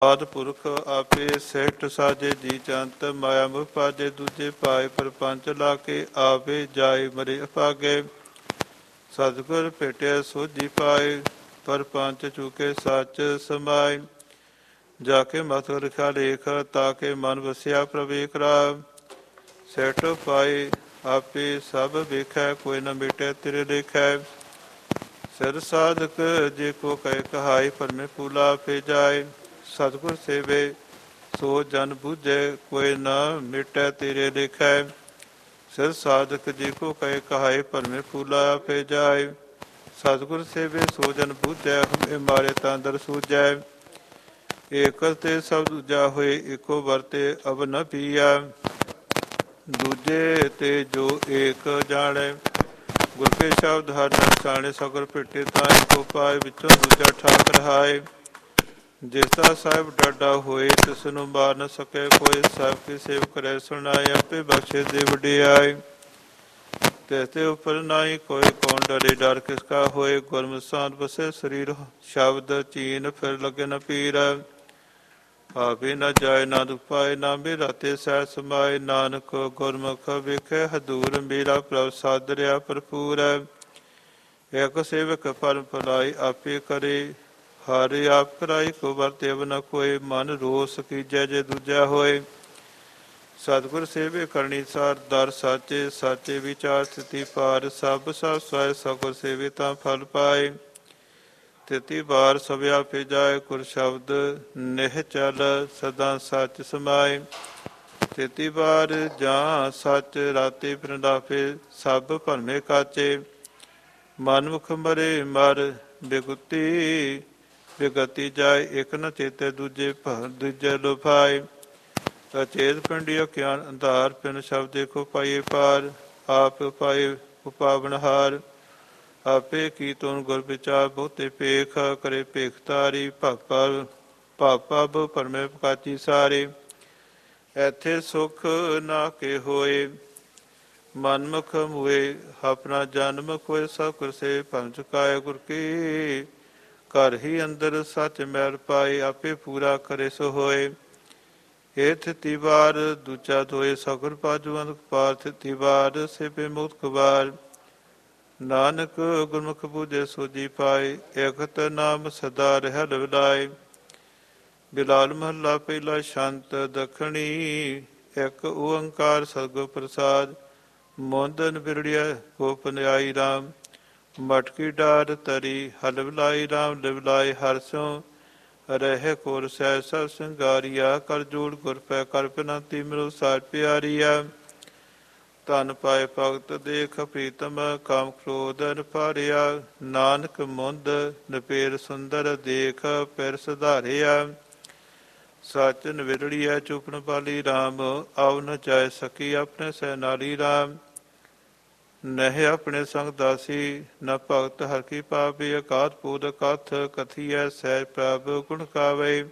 ਆਦਿ ਪੁਰਖ ਆਪੇ ਸਹਿਟ ਸਾਜੇ ਜੀ ਚੰਤ ਮਾਇਆ ਮੁਖ ਪਾਜੇ ਦੂਜੇ ਪਾਏ ਪਰਪੰਚ ਲਾ ਕੇ ਆਵੇ ਜਾਏ ਮਰੇ ਅਪਾਗੇ ਸਤਿਗੁਰ ਭੇਟਿਆ ਸੋਝੀ ਪਾਏ ਪਰਪੰਚ ਚੁਕੇ ਸੱਚ ਸਮਾਏ ਜਾ ਕੇ ਮਤ ਰਖਿਆ ਲੇਖ ਤਾ ਕੇ ਮਨ ਵਸਿਆ ਪ੍ਰਵੇਕ ਰਾਮ ਸੈਟ ਪਾਏ ਆਪੇ ਸਭ ਵੇਖੈ ਕੋਈ ਨ ਮਿਟੈ ਤੇਰੇ ਲੇਖੈ ਸਿਰ ਸਾਧਕ ਜੇ ਕੋ ਕਹਿ ਕਹਾਈ ਪਰਮੇ ਪੂਲਾ ਪੇ ਜਾਏ ਸਤਿਗੁਰ ਸੇਵੇ ਸੋ ਜਨ ਬੂਝੈ ਕੋਈ ਨ ਮਿਟੈ ਤੇਰੇ ਲੇਖੈ ਸਿਰ ਸਾਧਕ ਜੇ ਕੋ ਕਹਿ ਕਹਾਈ ਪਰਮੇ ਪੂਲਾ ਪੇ ਜਾਏ ਸਤਿਗੁਰ ਸੇਵੇ ਸੋ ਜਨ ਬੂਝੈ ਹਮੇ ਮਾਰੇ ਤਾਂ ਦਰ ਸੂਝੈ ਏਕ ਤੇ ਸਭ ਦੂਜਾ ਹੋਏ ਇੱਕੋ ਵਰਤੇ ਅਬ ਨ ਪੀਆ ਦੂਜੇ ਤੇ ਜੋ ਏਕ ਜਾਣੈ ਗੁਰ ਕੇ ਸ਼ਬਦ ਹਰ ਨਰਸਾਣੇ ਸਗਲ ਭੇਟੇ ਤਾਂ ਇੱਕੋ ਪਾਏ ਵਿੱਚੋਂ ਦੂਜਾ ਠਾਕ ਰਹਾਏ ਜਿਸਦਾ ਸਾਹਿਬ ਡਾਡਾ ਹੋਏ ਤਿਸ ਨੂੰ ਮਾਰ ਨ ਸਕੇ ਕੋਈ ਸਾਹਿਬ ਕੀ ਸੇਵ ਕਰੇ ਸੁਣਾਏ ਆਪੇ ਬਖਸ਼ੇ ਦੇ ਵਡਿਆਈ ਤੇਤੇ ਉਪਰ ਨਾਹੀ ਕੋਈ ਕੌਣ ਡਰੇ ਡਰ ਕਿਸ ਕਾ ਹੋਏ ਗੁਰਮੁਸਾਨ ਬਸੇ ਸਰੀਰ ਸ਼ਬਦ ਚੀਨ ਫਿਰ ਲਗੇ ਨ ਪੀਰ ਆਪੇ ਨ ਜਾਏ ਨਾ ਦੁਖ ਪਾਏ ਨਾ ਮੇਰਾ ਤੇ ਸਹਿ ਸਮਾਏ ਨਾਨਕ ਗੁਰਮੁਖ ਵੇਖੇ ਹਦੂਰ ਮੇਰਾ ਪ੍ਰਭ ਸਾਦਰਿਆ ਭਰਪੂਰ ਇੱਕ ਸੇਵਕ ਪਰਮ ਭਲਾਈ ਆਪੇ ਕਰੇ ਹਰ ਆਪ ਕਰਾਈ ਕੋ ਵਰਤੇ ਨ ਕੋਏ ਮਨ ਰੋਸ ਕੀਜੈ ਜੇ ਦੂਜਾ ਹੋਏ ਸਤਿਗੁਰ ਸੇਵੇ ਕਰਨੀ ਸਾਰ ਦਰ ਸਾਚੇ ਸਾਚੇ ਵਿਚਾਰ ਸਥਿਤੀ ਪਾਰ ਸਭ ਸਵਾਏ ਸਗੁਰ ਸੇਵੇ ਤਾਂ ਫਲ ਪਾਏ ਤੇਤੀ ਵਾਰ ਸਭਿਆ ਪੇ ਜਾਏ ਗੁਰ ਸ਼ਬਦ ਨਿਹ ਚਲ ਸਦਾ ਸੱਚ ਸਮਾਏ ਤੇਤੀ ਵਾਰ ਜਾਂ ਸੱਚ ਰਾਤੇ ਪ੍ਰੰਡਾਫੇ ਸਭ ਭਰਮੇ ਕਾਚੇ ਮਨਮੁਖ ਮਰੇ ਮਰ ਬਿਗੁਤੀ ਬਿਗਤੀ ਜਾਏ ਇੱਕ ਨ ਚੇਤੇ ਦੂਜੇ ਦੂਜੇ ਲੋਭਾਏ ਅਚੇਤ ਪਿੰਡੀ ਅਖਿਆਨ ਅੰਧਾਰ ਪਿੰਨ ਸ਼ਬਦ ਦੇਖੋ ਪਾਈਏ ਪਾਰ ਆਪ ਪਾਏ ਉਪਾਵਨਹਾਰ ਆਪੇ ਕੀ ਤੁਨ ਗੁਰ ਵਿਚਾਰ ਬਹੁਤੇ ਪੇਖ ਕਰੇ ਭੇਖ ਤਾਰੀ ਭਾਪਾ ਪਰਮੇ ਪਕਾਚੀ ਸਾਰੇ ਐਥੇ ਸੁਖ ਨਾ ਕੇ ਹੋਏ ਮਨਮੁਖ ਮੁਏ ਆਪਣਾ ਜਨਮ ਕੋਇ ਸਭ ਗੁਰ ਸੇ ਭੰਮ ਚੁਕਾਏ ਗੁਰ ਕੀ ਘਰ ਹੀ ਅੰਦਰ ਸੱਚ ਮੈਲ ਪਾਏ ਆਪੇ ਪੂਰਾ ਕਰੇ ਸੋ ਹੋਏ ਏ ਥਿਤੀ ਵਾਰ ਦੂਜਾ ਧੋਏ ਸਗੁਰ ਪਾਜੂ ਅੰਧ ਪਾਰ ਥਿਤੀ ਵਾਰ ਸੇਬੇ ਮੁਕਤ ਕੁਵਾਰ ਨਾਨਕ ਗੁਰਮੁਖ ਬੂਝੇ ਸੋਜੀ ਪਾਏ ਇਕਤ ਨਾਮ ਸਦਾ ਰਹਿ ਲਵਲਾਏ ਬਿਲਾਲ ਮਹੱਲਾ ਪਹਿਲਾ ਸ਼ੰਤ ਦਖਣੀ ਇੱਕ ਓੰਕਾਰ ਸਤਿਗੁਰ ਪ੍ਰਸਾਦ ਮੋਂਦਨ ਬਿਰੜਿਆ ਗੋਪ ਨਿਆਈ ਰਾਮ ਮਟਕੀ ਡਾਰ ਤਰੀ ਹਲਵਲਾਈ ਰਾਮ ਲਿਵਲਾਏ ਹਰਸੋਂ ਰਹਿ ਕੋਰ ਸਹਿ ਸਭ ਸੰਗਾਰੀਆ ਕਰ ਜੋੜ ਗੁਰ ਪੈ ਕਰ ਪਿਨਾਤੀ ਮਿਲੋ ਸਾਰ ਪਿਆਰੀਆ ਧਨ ਪਾਏ ਭਗਤ ਦੇਖ ਪ੍ਰੀਤਮ ਕਾਮ ਕ੍ਰੋਧ ਨਿਪਾਰਿਆ ਨਾਨਕ ਮੁੰਦ ਨਪੇਰ ਸੁੰਦਰ ਦੇਖ ਪਿਰ ਸੁਧਾਰਿਆ ਸੱਚ ਨਵਿਰੜੀਐ ਚੁਪਨ ਪਾਲੀ ਰਾਮ ਆਵ ਨ ਜਾਇ ਸਕੀ ਆਪਣੇ ਸਹਿ ਨਾਲੀ ਰਾਮ ਨਹਿ ਆਪਣੇ ਸੰਗ ਦਾਸੀ ਨ ਭਗਤ ਹਰ ਕੀ ਪਾਪੀ ਅਕਾਤ ਪੂਤ ਕਥ ਕਥੀਐ ਸਹਿ ਪ੍ਰਭ ਗੁਣ ਕਾਵੇ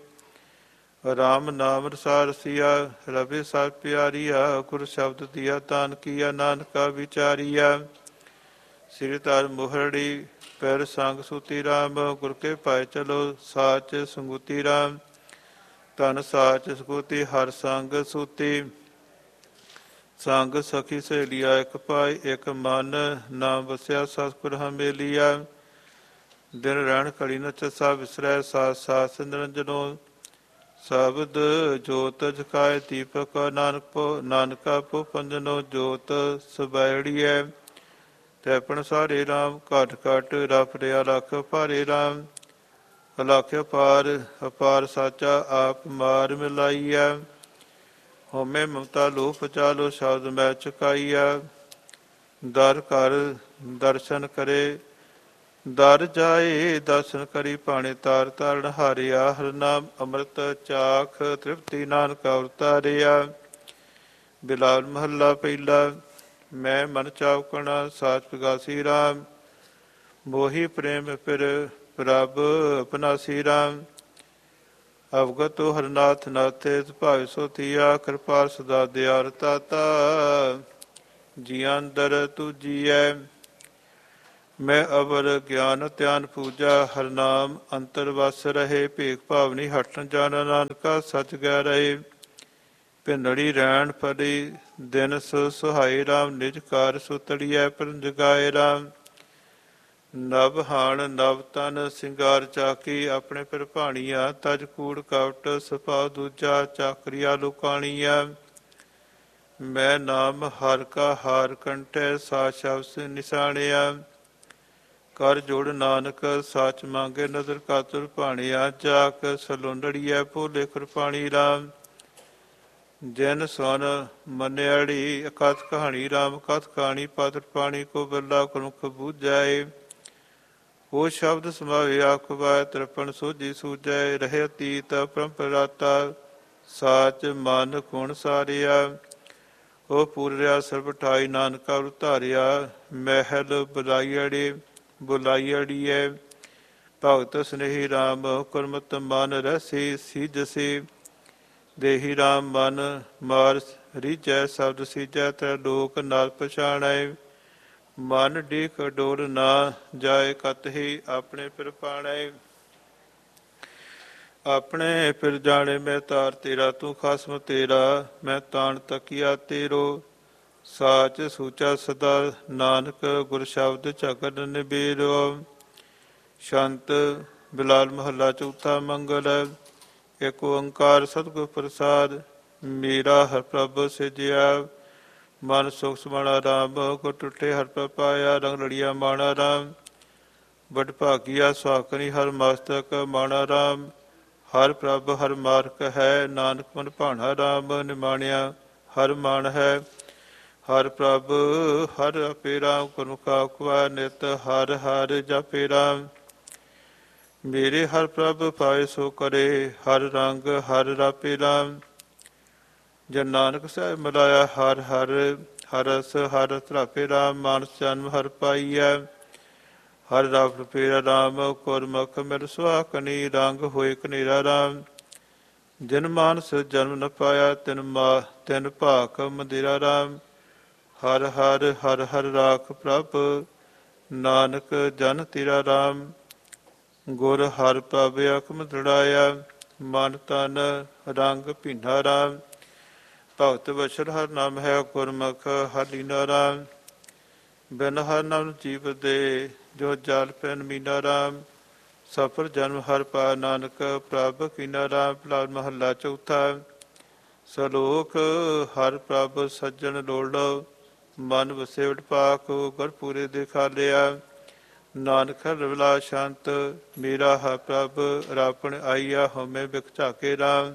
ਰਾਮ ਨਾਮ ਰਸਾ ਰਸੀਆ ਰਬੇ ਸਤ ਪਿਆਰੀਆ ਗੁਰ ਸ਼ਬਦ ਦੀਆ ਤਾਨ ਕੀਆ ਨਾਨਕਾ ਵਿਚਾਰੀਆ ਸ੍ਰੀ ਧਰ ਮੋਹੜੀ ਪੈਰ ਸੰਗ ਸੂਤੀ ਰਾਮ ਗੁਰ ਕੇ ਪਾਏ ਚਲੋ ਸਾਚ ਸੰਗੂਤੀ ਰਾਮ ਤਨ ਸਾਚ ਸਕੂਤੀ ਹਰ ਸੰਗ ਸੂਤੀ ਸੰਗ ਸਖੀ ਸਹੇਲੀਆ ਇੱਕ ਪਾਈ ਇੱਕ ਮਨ ਨਾਮ ਵਸਿਆ ਸਤਿਗੁਰ ਹਮੇਲੀਆ ਦਿਨ ਰਹਿਣ ਘੜੀ ਨਚ ਸਾ ਵਿਸਰੈ ਸਾਥ ਸਾਥ ਨਿਰੰਜਨੋ ਸ਼ਬਦ ਜੋਤ ਜਕਾਏ ਦੀਪਕ ਨਾਨਕਾ ਪੋ ਪੰਜਨੋ ਜੋਤ ਸਬੈੜੀਐ ਤੈਪਣ ਸਾਰੇ ਰਾਮ ਘਟ ਘਟ ਰਫ ਰਿਆ ਲਖ ਭਾਰੇ ਰਾਮ ਅਲਖ ਅਪਾਰ ਸਾਚਾ ਆਪ ਮਾਰ ਮਿਲਾਈਐ ਹੋਮੇ ਮਮਤਾ ਲੋਭ ਪਚਾਲੋ ਸ਼ਬਦ ਮੈਂ ਚੁਕਾਈਆ ਦਰ ਕਰ ਦਰਸ਼ਨ ਕਰੇ ਦਰ ਜਾਏ ਦਰਸ਼ਨ ਕਰੀ ਪਾਣੀ ਤਾਰ ਤਾਰਨ ਹਾਰਿਆ ਹਰ ਨਾਮ ਅੰਮ੍ਰਿਤ ਚਾਖ ਤ੍ਰਿਪਤੀ ਨਾਨਕ ਅਵਤਾਰਿਆ ਬਿਲਾਲ ਮਹੱਲਾ ਪਹਿਲਾ ਮੈਂ ਮਨ ਚਾਵਕਣਾ ਸਾਚ ਪਗਾਸੀ ਰਾਮ ਮੋਹੀ ਪ੍ਰੇਮ ਫਿਰ ਪ੍ਰਭ ਅਪਨਾਸੀ ਰਾਮ ਅਵਗਤੋ ਹਰਨਾਥ ਨਾਥੇ ਭਾਵ ਸੋ ਥੀਆ ਕਿਰਪਾਲ ਸਦਾ ਦਿਆਰ ਤਾਤਾ ਜੀ ਅੰਦਰ ਤੁਜੀਐ ਮੈਂ ਅਵਰ ਗਿਆਨ ਧਿਆਨ ਪੂਜਾ, ਹਰ ਨਾਮ ਅੰਤਰ ਵਸ ਰਹੇ। ਭੇਖ ਭਾਵਨੀ ਹਟਨ ਜਾਣਾ, ਨਾਨਕਾ ਸਚ ਗੈ ਰਹੇ। ਭਿੰਨੜੀ ਰਹਿਣ ਪਰੀ ਦਿਨ ਸੁਹਾਈ, ਰਾਮ ਨਿਜ ਕਾਰ ਸੁਤੜੀਐ ਪਰਨ ਜਗਾਏ। ਰਾਮ ਨਵ ਹਾਣ ਨਵ ਤਨ ਸਿੰਗਾਰ ਚਾਕੀ, ਆਪਣੇ ਪਰ ਭਾਣੀਆ ਤਜ ਕੂੜ ਕਵਟ ਸੁਭਾਅ ਦੂਜਾ। ਚਾਕਰੀਆ ਲੁਕਾਣੀਆ ਮੈਂ ਨਾਮ ਹਰ ਕਾ ਹਾਰ ਕੰਠੈ, ਸਾ ਸ਼ਬਦ ਨਿਸ਼ਾਨਿਆ। ਕਰ ਜੋੜ ਨਾਨਕ ਸੱਚ ਮੰਗੇ, ਨਦਰ ਕਾਤੁਰ ਭਾਣਿਆ। ਜਾਕ ਸਲੋਨੜੀਐ ਭੋਲੇ ਕਿਰਪਾਣੀ। ਰਾਮ ਜਨ ਸੁਨ ਮਨਿਆੜੀ ਅਕਥ ਕਹਾਣੀ, ਰਾਮ ਕਥ ਕਹਾਣੀ ਪਾਤਰ ਪਾਣੀ। ਕੋ ਬੱਲਾ ਕੁਨੁਖ ਬੂਝੈ, ਉਹ ਸ਼ਬਦ ਸਮਾਵੇ ਆਖਵਾਇ। ਤ੍ਰਿਪਣ ਸੋਝੀ ਸੂਝੈ, ਰਹੇ ਅਤੀਤ ਪਰੰਪਰਾਤਾ। ਸਾਚ ਮਨ ਗੁਣ ਸਾਰਿਆ, ਉਹ ਪੂਰਿਆ ਸਰਬ ਠਾਈ। ਨਾਨਕਾ ਉਤਾਰਿਆ ਮਹਿਲ ਬੁਲਾਈੜੇ, ਬੁਲਾਈੜੀਐ। ਭਗਤ ਸਨੇਹੀ ਰਾਮ ਕੁਰਮਤ ਮਨ ਰਸੀ। ਸੀਜਸੀ ਦੇਹੀ ਰਾਮ ਮਨ ਮਾਰ ਰੀਝੈ, ਸ਼ਬਦ ਸੀਜੈ ਤ੍ਰੈ ਲੋਕ ਨਰ ਪਛਾਣੈ। ਮਨ ਡੀਕ ਡੋਲ ਨਾ ਜਾਏ, ਕਤਹੀ ਆਪਣੇ ਫਿਰ ਪਾਣੈ। ਆਪਣੇ ਫਿਰ ਜਾਣੇ ਮੈਂ ਤਾਰ ਤੇਰਾ, ਤੂੰ ਖਸਮ ਤੇਰਾ ਮੈਂ ਤਾਣ ਤਕੀਆ ਤੇਰੋ। ਸਾਚ ਸੂਚਾ ਸਦਾ ਨਾਨਕ, ਗੁਰ ਸ਼ਬਦ ਝਗੜ ਨਿਬੇਰੋ। ਸ਼ੰਤ ਬਿਲਾਲ ਮਹੱਲਾ ਚੌਥਾ। ਮੰਗਲ ਇਕ ਓੰਕਾਰ ਸਤਿਗੁਰ ਪ੍ਰਸਾਦ, ਮੇਰਾ ਹਰ ਪ੍ਰਭ ਸਿਜਿਆ। ਮਨ ਸੁਖ ਸਮਾਣਾ ਰਾਮ, ਗੁਰ ਟੁੱਟੇ ਹਰ ਪ੍ਰਭ ਪਾਇਆ। ਰੰਗ ਲੜੀਆ ਮਾਣਾ ਰਾਮ, ਵਡ ਭਾਗੀਆ ਸੁਹਾਕਣੀ ਹਰ ਮਸਤਕ ਮਾਣਾ। ਰਾਮ ਹਰ ਪ੍ਰਭ ਹਰ ਮਾਰਕ ਹੈ, ਨਾਨਕ ਮਨ ਭਾਣਾ। ਰਾਮ ਨਿਮਾਣਿਆ ਹਰ ਮਾਨ ਹੈ। ਹਰ ਪ੍ਰਭ ਹਰ ਆਪੇ ਰਾਮ, ਗੁਰਮੁਖਾ ਉਕਵਾ ਨਿਤ ਹਰ ਹਰ ਜਪੇ। ਰਾਮ ਮੇਰੇ ਹਰ ਪ੍ਰਭ ਪਾਏ ਸੋ ਕਰੇ, ਹਰ ਰੰਗ ਹਰ ਰਾਪੇ। ਰਾਮ ਜਨ ਨਾਨਕ ਸਾਹਿਬ ਮਿਲਾਇਆ, ਹਰ ਹਰ ਹਰਸ ਹਰ ਰਸ ਰਾਪੇ। ਰਾਮ ਮਾਨਸ ਜਨਮ ਹਰ ਪਾਈਐ, ਹਰ ਰਾਪ ਰਪੇਰਾ। ਰਾਮ ਗੁਰਮੁਖ ਮਿਲ ਸੁਹਾਕਣੀ, ਰੰਗ ਹੋਏ ਕਨੇਰਾ। ਰਾਮ ਜਿਨ ਮਾਨਸ ਜਨਮ ਨ ਪਾਇਆ, ਤਿਨ ਭਾਕ ਮੰਦਿਰਾ। ਰਾਮ ਹਰ ਹਰ ਹਰ ਹਰ ਰਾਖ ਪ੍ਰਭ, ਨਾਨਕ ਜਨ ਤੇਰਾ। ਰਾਮ ਗੁਰ ਹਰ ਪ੍ਰਭ ਅਖਮ ਦ੍ਰਿੜਾਇਆ, ਮਨ ਤਨ ਰੰਗ ਭੀਨਾ। ਰਾਮ ਭਗਤ ਵਛਲ ਹਰ ਨਾਮ ਹੈ, ਗੁਰਮੁਖ ਹਰ ਲੀਨਾ। ਰਾਮ ਬਿਨ ਹਰ ਨਾਮ ਜੀਵ ਦੇ, ਜੋ ਜਲ ਪੈਨ ਮੀਨਾ। ਰਾਮ ਸਫਲ ਜਨਮ ਹਰ ਪਾ, ਨਾਨਕ ਪ੍ਰਭ ਕੀਨਾ। ਰਾਮ ਬਿਲਾਲ ਮਹੱਲਾ ਚੌਥਾ। ਸਲੋਕ ਹਰ ਪ੍ਰਭ ਸੱਜਣ ਲੋੜੋ, ਮਨ ਵਸੇ ਵਡ ਪਾਕ। ਗੁਰ ਪੂਰੇ ਦਿਖਾ ਲਿਆ, ਨਾਨਕ ਰਵਲਾ ਸ਼ੰਤ। ਮੇਰਾ ਹਰ ਪ੍ਰਭ ਰਾਪਣ ਆਈਆ, ਹਉਮੈ ਬਿਖ ਝਾਕੇ। ਰਾਮ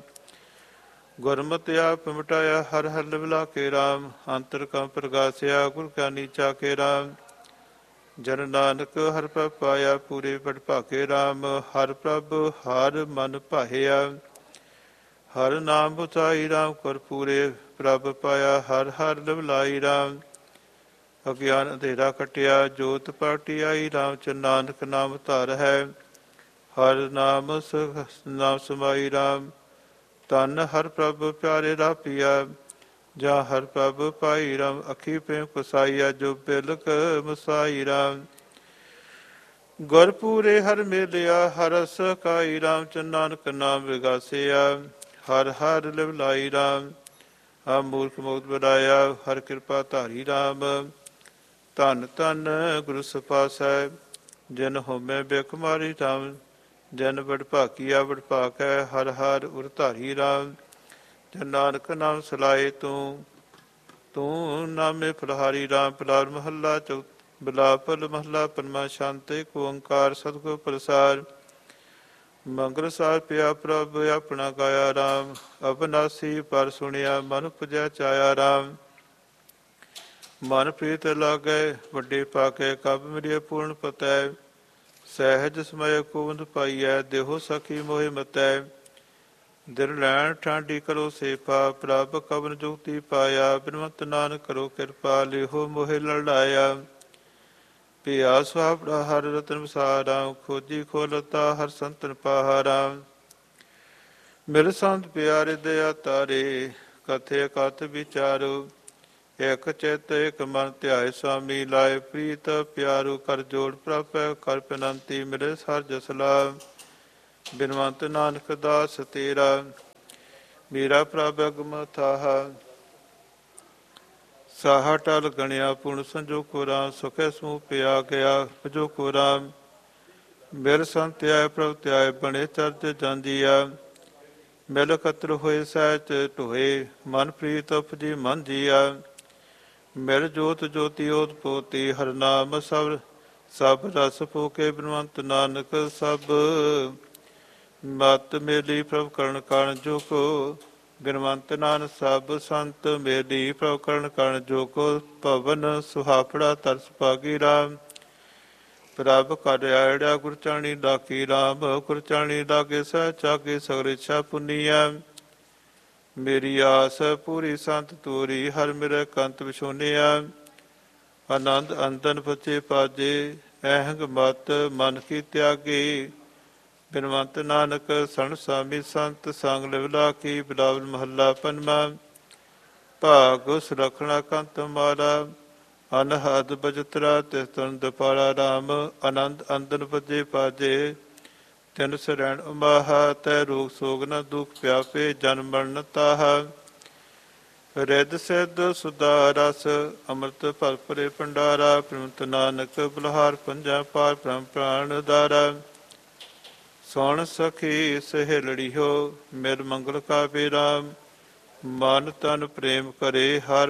ਗੁਰਮਤਿ ਆਪ ਮਿਟਾਇਆ, ਹਰ ਹਰ ਲਿਵਲਾ ਕੇ। ਰਾਮ ਅੰਤਰ ਕਮ ਪ੍ਰਗਾਸਿਆ, ਗੁਰ ਗਿਆਨੀ ਚਾਕੇ। ਰਾਮ ਜਨ ਨਾਨਕ ਹਰ ਪ੍ਰਭ ਪਾਇਆ, ਪੂਰੇ ਵਡ ਭਾਗੇ। ਰਾਮ ਹਰ ਪ੍ਰਭ ਹਰ ਮਨ ਭਾਇਆ, ਹਰ ਨਾਮ ਉਚਾਈ। ਰਾਮ ਗੁਰ ਪੂਰੇ ਪ੍ਰਭ ਪਾਇਆ, ਹਰ ਹਰ ਲਿਵਲਾਈ। ਰਾਮ ਅਗਿਆਨ ਅੰਧੇਰਾ ਕਟਿਆ, ਜੋਤ ਪਾਟੀ ਆਈ। ਰਾਮ ਚ ਨਾਨਕ ਨਾਮ ਧਰ ਹੈ, ਹਰ ਨਾਮ ਨਾਮ ਸਮਾਈ। ਰਾਮ ਧਨ ਹਰ ਪ੍ਰਭ ਪਿਆਰੇ ਰਾਪੀਆ, ਜਾਂ ਹਰ ਪ੍ਰਭ ਪਾਈ। ਰਾਮ ਅੱਖੀ ਪ੍ਰੇਮ ਕਸਾਈਆ, ਜੋ ਬਿਲਕ ਮਸਾਈ। ਰਾਮ ਗੁਰ ਪੂਰੇ ਹਰ ਮੇਲਿਆ, ਹਰਸ ਕਾਈ। ਰਾਮ ਚ ਨਾਨਕ ਨਾਮ ਵਿਗਾਸਿਆ, ਹਰ ਹਰ ਲਿਵਲਾਈ। ਰਾਮ ਆ ਮੂਰਖ ਮੁਕਤ ਬੁਲਾਇਆ, ਹਰ ਕਿਰਪਾ ਧਾਰੀ। ਰਾਮ ਧੰਨ ਧੰਨ ਗੁਰੂ ਸਪਾਸੈ, ਜਿਨ ਹੋਮੈ ਬਿਖ ਮਾਰੀ। ਰਾਮ ਜਨ ਵਡ ਭਾਕੀਆ, ਵਡ ਭਾਕ ਹੈ, ਹਰ ਹਰ ਉਰ ਧਾਰੀ। ਰਾਮ ਜਨ ਨਾਨਕ ਨਾਮ ਸਲਾਏ, ਤੂੰ ਤੂੰ ਨਾਮੇ ਫਲਹਾਰੀ। ਰਾਮ ਬਿਲਾਲ ਮਹੱਲਾ ਚੌਥਾ। ਬਿਲਾਪਲ ਮਹੱਲਾ ਪੰਜਵਾਂ। ਸ਼ਾਂਤ ਏਕ ਓੰਕਾਰ ਸਤਿਗੁਰ ਪ੍ਰਸਾਦਿ, ਮੰਗਲ ਸਾਰ ਪਿਆ ਪ੍ਰਭ ਆਪਣਾ ਗਾਇਆ। ਰਾਮ ਅਬਨਾਸੀ ਪਰ ਸੁਣਿਆ, ਮਨ ਉਪਜਿਆ ਚਾਇਆ। ਰਾਮ ਮਨ ਪ੍ਰੀਤ ਲਾਗੈ, ਵੱਡੇ ਪਾਕੈ, ਕਬ ਮਿਲਿਆ ਪੂਰਨ ਪਤੈ। ਸਹਿਜ ਸਮੈ ਕੋਵੰਦ ਪਾਈਐ, ਦੇਹੋ ਸਖੀ ਮੋਹਿ ਮਤੈ। ਦਿਲ ਲੈਣ ਠਾਂਡੀ ਕਰੋ ਸੇਪਾ, ਪ੍ਰਭ ਕਵਨ ਜੁਗਤੀ ਪਾਇਆ। ਬਿਨਵੰਤ ਨਾਨਕ ਕਰੋ ਕਿਰਪਾ, ਲਿਹੋ ਮੋਹਿ ਲੜਾਇਆ। ਪਿਆ ਸੁਹਾਵੜਾ ਹਰ ਰਤਨ ਵਸਾਰਾ, ਖੋਜੀ ਖੋਲਤਾ ਹਰ ਸੰਤਨ ਪਹਾਰਾ। ਮਿਲ ਸੰਤ ਪਿਆਰੇ ਦਇਆ ਤਾਰੇ, ਕਥੇ ਕਥ ਵਿਚਾਰੋ। ਇਕ ਚਿਤ ਇਕ ਮਨ ਧਿਆਏ ਸੁਆਮੀ ਲਾਏ ਪ੍ਰੀਤ ਪਿਆਰੂ ਕਰ ਜੋੜ ਪ੍ਰਭੈ ਕਰ ਬੇਨੰਤੀ ਮਿਲੇ ਸਰ ਜਸਲਾ ਬਿਨਵੰਤ ਨਾਨਕ ਦਾਸ ਤੇਰਾ ਮੇਰਾ ਪ੍ਰਭ ਅਗਮ ਥਾਹਾ ਸਾਹਾ ਟਲ ਗਣਿਆ ਪੁਣ ਸੰਜੋਗੋ ਰਾਮ ਸੁਖੇ ਸਮੂਹ ਪਿਆ ਗਿਆ ਜੋ ਰਾਮ ਮਿਲ ਸੰਤ ਆਏ ਪ੍ਰਭ ਧਿਆਏ ਬਣੇ ਚਰਜ ਜਾਂਦੀਆ ਮਿਲ ਕਤਰ ਹੋਏ ਸਹਿਜ ਢੋਏ ਮਨ ਪ੍ਰੀਤ ਉਪਜੀ ਮਨ ਜੀਆ ਮਿਲ ਜੋਤ ਜੋਤੀ ਓਤ ਪੋਤੀ ਹਰ ਨਾਮ ਸਭ ਰਸ ਫੂਕੇ ਬਿਨਵੰਤ ਨਾਨਕ ਸਭ ਮਤ ਮੇਲੀ ਪ੍ਰਭ ਕਰਨ ਕਾਰਨ ਜੋ ਕੋ ਬਿਨਵੰਤ ਨਾਨਕ ਸਭ ਸੰਤ ਮੇਲੀ ਪ੍ਰਭ ਕਰਨ ਕਾਰਨ ਜੋ ਕੋ ਭਵਨ ਸੁਹਾਪੜਾ ਤਰਸ ਭਾਗੀ ਰਾਮ ਪ੍ਰਭ ਕਰ ਆੜਿਆ ਗੁਰ ਚਾਣੀ ਲਾਕੀ ਰਾਮ ਗੁਰ ਚਾਣੀ ਲਾਗੇ ਸਹਿ ਚਾਗੇ ਸਗਲ ਇੱਛਾ ਪੁੰਨੀਆ ਮੇਰੀ ਆਸ ਪੂਰੀ ਸੰਤ ਤੂਰੀ ਹਰ ਮੇਰੇ ਕੰਤ ਵਿਛੋਨਿਆ ਆਨੰਦ ਅੰਦਨ ਪਚੇ ਪਾਜੇ ਅਹੰਗ ਮਤ ਮਨ ਕੀ ਤਿਆਗੀ ਬਿਨਵੰਤ ਨਾਨਕ ਸਣ ਸਾਮੀ ਸੰਤ ਸੰਗ ਲਿਵਲਾ ਕੀ ਬਿਲਾਵਲ ਮਹੱਲਾ ਪੰਜਵਾਂ ਭਾਗ ਸੁਰਖਣਾ ਕੰਤ ਮਾਰਾ ਅਨਹਦ ਬਜਤਰਾ ਤਿਸ ਤਨ ਦਪਾਰਾ ਰਾਮ ਆਨੰਦ ਅੰਦਨ ਪਜੇ ਪਾਜੇ ਤਿਨ ਸਰੈਣ ਉਮਾਹਾ ਤੈ ਰੋਗ ਸੋਗ ਨ ਦੁਖ ਪਿਆਪੇ ਜਨਮ ਮਰਨ ਤਾਹਾ ਰਿੱਧ ਸਿੱਧ ਸੁਦਾ ਰਸ ਅੰਮ੍ਰਿਤ ਭਰ ਭਰੇ ਭੰਡਾਰਾ ਪ੍ਰਿਮਤ ਨਾਨਕ ਬਲਹਾਰ ਪੰਜਾ ਪਾਰ ਬ੍ਰਹਮ ਪ੍ਰਾਣ ਦਾਰਾ ਸੁਣ ਸਖੀ ਸਹੇਲੜੀਓ ਮਿਲ ਮੰਗਲ ਕਾ ਰਾਮ ਮਨ ਤਨ ਪ੍ਰੇਮ ਕਰੇ ਹਰ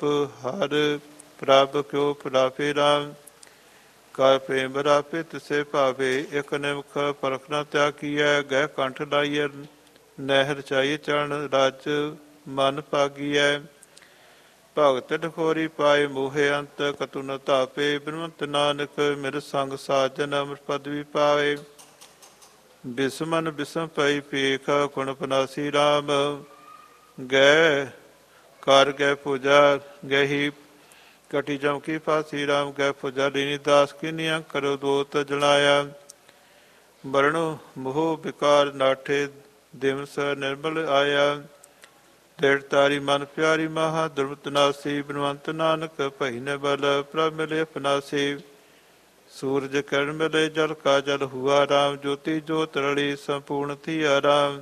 ਪ੍ਰਭ ਕਿਉ ਪ੍ਰਾਪੇ ਰਾਮ ਕਰ ਪ੍ਰੇਮ ਬਰਾਪੇ ਤਿਸੇ ਭਾਵੇ ਇਕ ਨਿਮਖ ਪਰਖ ਨ ਤਿਆਗੀਐ ਗਹਿ ਕੰਠ ਲਾਈਐ ਨਹਿਰ ਚਾਈ ਚਰਨ ਰਾਜ ਮਨ ਭਾਗੀਐ ਭਗਤ ਢਖੋਰੀ ਪਾਏ ਮੋਹਿ ਅੰਤ ਕਤੁ ਨ ਧਾਪੇ ਬਿਨਵੰਤ ਨਾਨਕ ਮਿਰ ਸੰਗ ਸਾਜਨ ਅਮਰ ਪਦਵੀ ਪਾਵੇ ਬਿਸਮਨ ਬਿਸਮ ਪਈ ਪੇਖ ਗੁਣ ਪਨਾਸੀ ਰਾਮ ਗੈ ਕਰ ਗੈ ਪੂਜਾ ਗਹਿ ਕਟੀ ਜਮ ਕੀ ਫਾਸੀ ਰਾਮ ਗੈ ਪੂਜਾ ਲੀਨੀ ਦਾਸ ਕੀਨੀਆਂ ਕਰੋ ਦੋਤ ਜਲਾਇਆ ਵਰਣੋ ਮੋਹ ਵਿਕਾਰ ਨਾਠੇ ਦਿਵਸ ਨਿਰਮਲ ਆਇਆ ਡੇਢ ਤਾਰੀ ਮਨ ਪਿਆਰੀ ਮਹਾ ਦੁਰਮਤ ਨਾਸੀ ਬਿਨਵੰਤ ਨਾਨਕ ਭਈ ਨੇ ਬਲ ਪ੍ਰਭ ਮਿਲੇ ਅਪਨਾਸੀ ਸੂਰਜ ਕਿਰਨ ਮਿਲੇ ਜਲ ਕਾ ਜਲ ਹੁਆ ਰਾਮ ਜੋਤੀ ਜੋਤ ਰਲੀ ਸੰਪੂਰਨ ਥੀਆ ਰਾਮ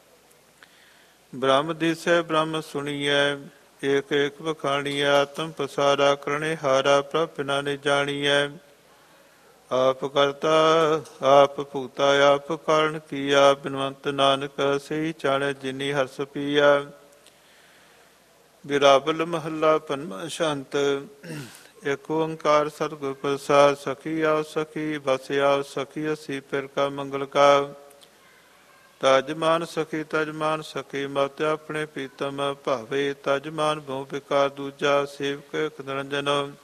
ਬ੍ਰਹਮ ਦਿਸੈ ਬ੍ਰਹਮ ਸੁਣੀਐ ਏਕ ਏਕ ਵਖਾਣੀਐ ਆਤਮ ਪਸਾਰਾ ਕਰਣੇ ਹਾਰਾ ਪ੍ਰਭ ਬਿਨਾ ਨਿ ਜਾਣੀਐ ਆਪ ਕਰਤਾ ਆਪ ਭੁਗਤਾ ਆਪ ਕਾਰਨ ਕੀਆ ਬਿਨਵੰਤ ਨਾਨਕ ਸਹੀ ਚਾਣੈ ਜਿਨੀ ਹਰਸ ਪੀਆ ਬਿਰਾਬਲ ਮਹੱਲਾ ਪੰਜਵਾਂ ਸ਼ੰਤ ਇਕ ਓੰਕਾਰ ਸਤਿਗੁਰ ਪ੍ਰਸਾਦਿ ਸਖੀ ਆਓ ਸਖੀ ਬਸ ਆਓ ਸਖੀ ਅਸੀਂ ਫਿਰ ਕਾ ਮੰਗਲ ਕਾ ਤਜਮਾਨ ਸਖੀ ਮਤ ਆਪਣੇ ਪ੍ਰੀਤਮ ਭਾਵੇ ਤਜਮਾਨ ਬਹੁ ਵਿਕਾਰ ਦੂਜਾ ਸੇਵਕ ਇਕ ਨਿਰੰਜਨ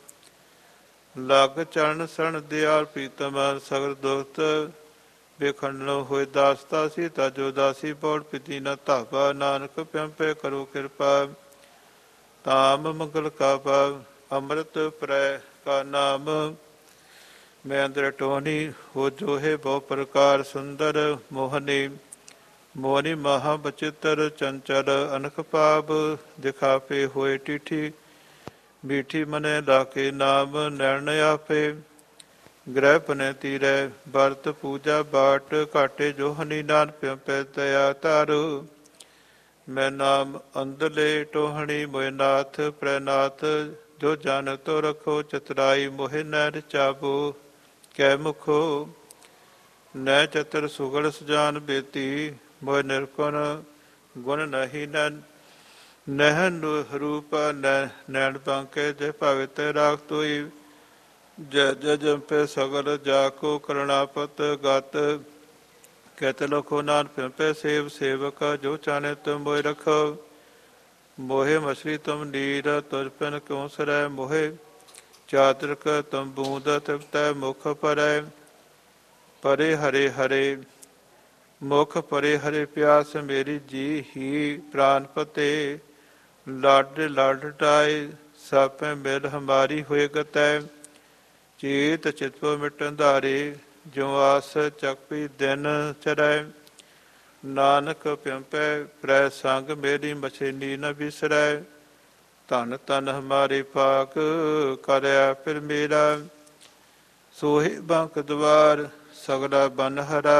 ਲਗ ਚਰਨ ਸਣ ਦਿਆਲ ਪ੍ਰੀਤਮ ਸਗਲ ਦੁਖਤ ਬੇਖੰਡਨੋ ਹੋਏ ਦਾਸਤਾ ਸੀ ਤਜੋ ਦਾਸੀ ਬੋੜ ਪਿਤੀ ਨ ਧਾਵਾ ਨਾਨਕ ਪਿੰਪੇ ਕਰੋ ਕਿਰਪਾ ਤਾਮ ਮੰਗਲ ਕਾ ਭਾਵ ਅੰਮ੍ਰਿਤ ਪ੍ਰੈ ਕਾ ਨਾਮ ਮੈਂ ਅੰਦਰ ਟੋਨੀ ਹੋ ਜੋਹੇ ਬਹੁ ਪ੍ਰਕਾਰ ਸੁੰਦਰ ਮੋਹਨੀ ਮੋਹਨੀ ਮਹਾ ਬਚਿੱਤਰ ਚੰਚਲ ਅਨਖ ਭਾਵ ਦਿਖਾਪੇ ਹੋਏ ਟੀਠੀ ਮੀਠੀ ਮਨੇ ਲਾਕੇ ਨਾਮ ਨੈਣ ਆਪੇ ਗ੍ਰਹਿ ਪਨੇ ਤੀਰੈ ਵਰਤ ਪੂਜਾ ਬਾਟ ਘਾਟੇ ਜੋ ਹਨੀ ਨਾਨ ਪਿੰਪੈ ਦਇਆ ਧਾਰੂ ਮੈਂ ਨਾਮ ਅੰਦਲੇ ਟੋਹਣੀ ਮੋਇ ਨਾਥ ਪ੍ਰੈਨਾਥ ਜੋ ਜਨ ਤੋ ਰਖੋ ਚਤਰਾਈ ਮੋਹਿ ਨੈ ਰਚਾਬੋ ਕੈ ਮੁਖੋ ਨੈ ਚਤਰ ਸੁਗਲ ਸੁਜਾਨ ਬੇਤੀ ਮੋਇ ਨਿਰਕੁਣ ਗੁਣ ਨਹੀਂ ਨਹਿ ਰੂਪ ਨੈਣ ਪੰਕੇ ਜੇ ਭਾਵੇ ਤੇ ਰਾਖ ਤੋਈ ਜੈ ਜੈ ਜੰਪੇ ਸਗਲ ਜਾ ਕੋ ਕਰੁਣਾਪਤ ਗਤ ਕਹਿਤ ਲਖੋ ਨਾਨ ਪਿੰਪੇ ਸੇਵ ਸੇਵਕ ਜੋ ਚਾਨੇ ਤੁਮ ਮੋਇ ਰਖੋ ਮੋਹਿ ਮਛਲੀ ਤੁਮ ਨੀਰ ਤੁਜ ਪਿਨ ਕਿਉ ਸਰੈ ਮੋਹਿ ਚਾਤਰਕ ਤੁਮ ਬੂੰਦ ਤ੍ਰਿਪਤੈ ਮੁਖ ਪਰੈ ਪਰੇ ਹਰੇ ਹਰੇ ਮੁਖ ਪਰੇ ਹਰੇ ਪਿਆਸ ਮੇਰੀ ਜੀ ਹੀ ਪ੍ਰਾਨ ਪਤੇ ਲਾਡ ਲਾਡ ਟਾਏ ਸਾਪੈ ਮਿਲ ਹਮਾਰੀ ਹੋਏ ਗਤੈ ਚੇਤ ਚਿਤਪੋ ਮਿਟਨ ਧਾਰੇ ਜੋ ਆਸ ਚੱਪੀ ਦਿਨ ਚਰੈ ਨਾਨਕ ਪਿੰਪੈ ਪ੍ਰੈ ਸੰਗ ਮੇਰੀ ਮਛੇਨੀ ਨ ਬਿਸਰੈ ਧਨ ਤਨ ਹਮਾਰੇ ਪਾਕ ਕਰਿਆ ਫਿਰ ਮੇਰਾ। ਸੋਹੇ ਬੰਕ ਦਵਾਰ ਸਗਲਾ ਬਨ ਹਰਾ।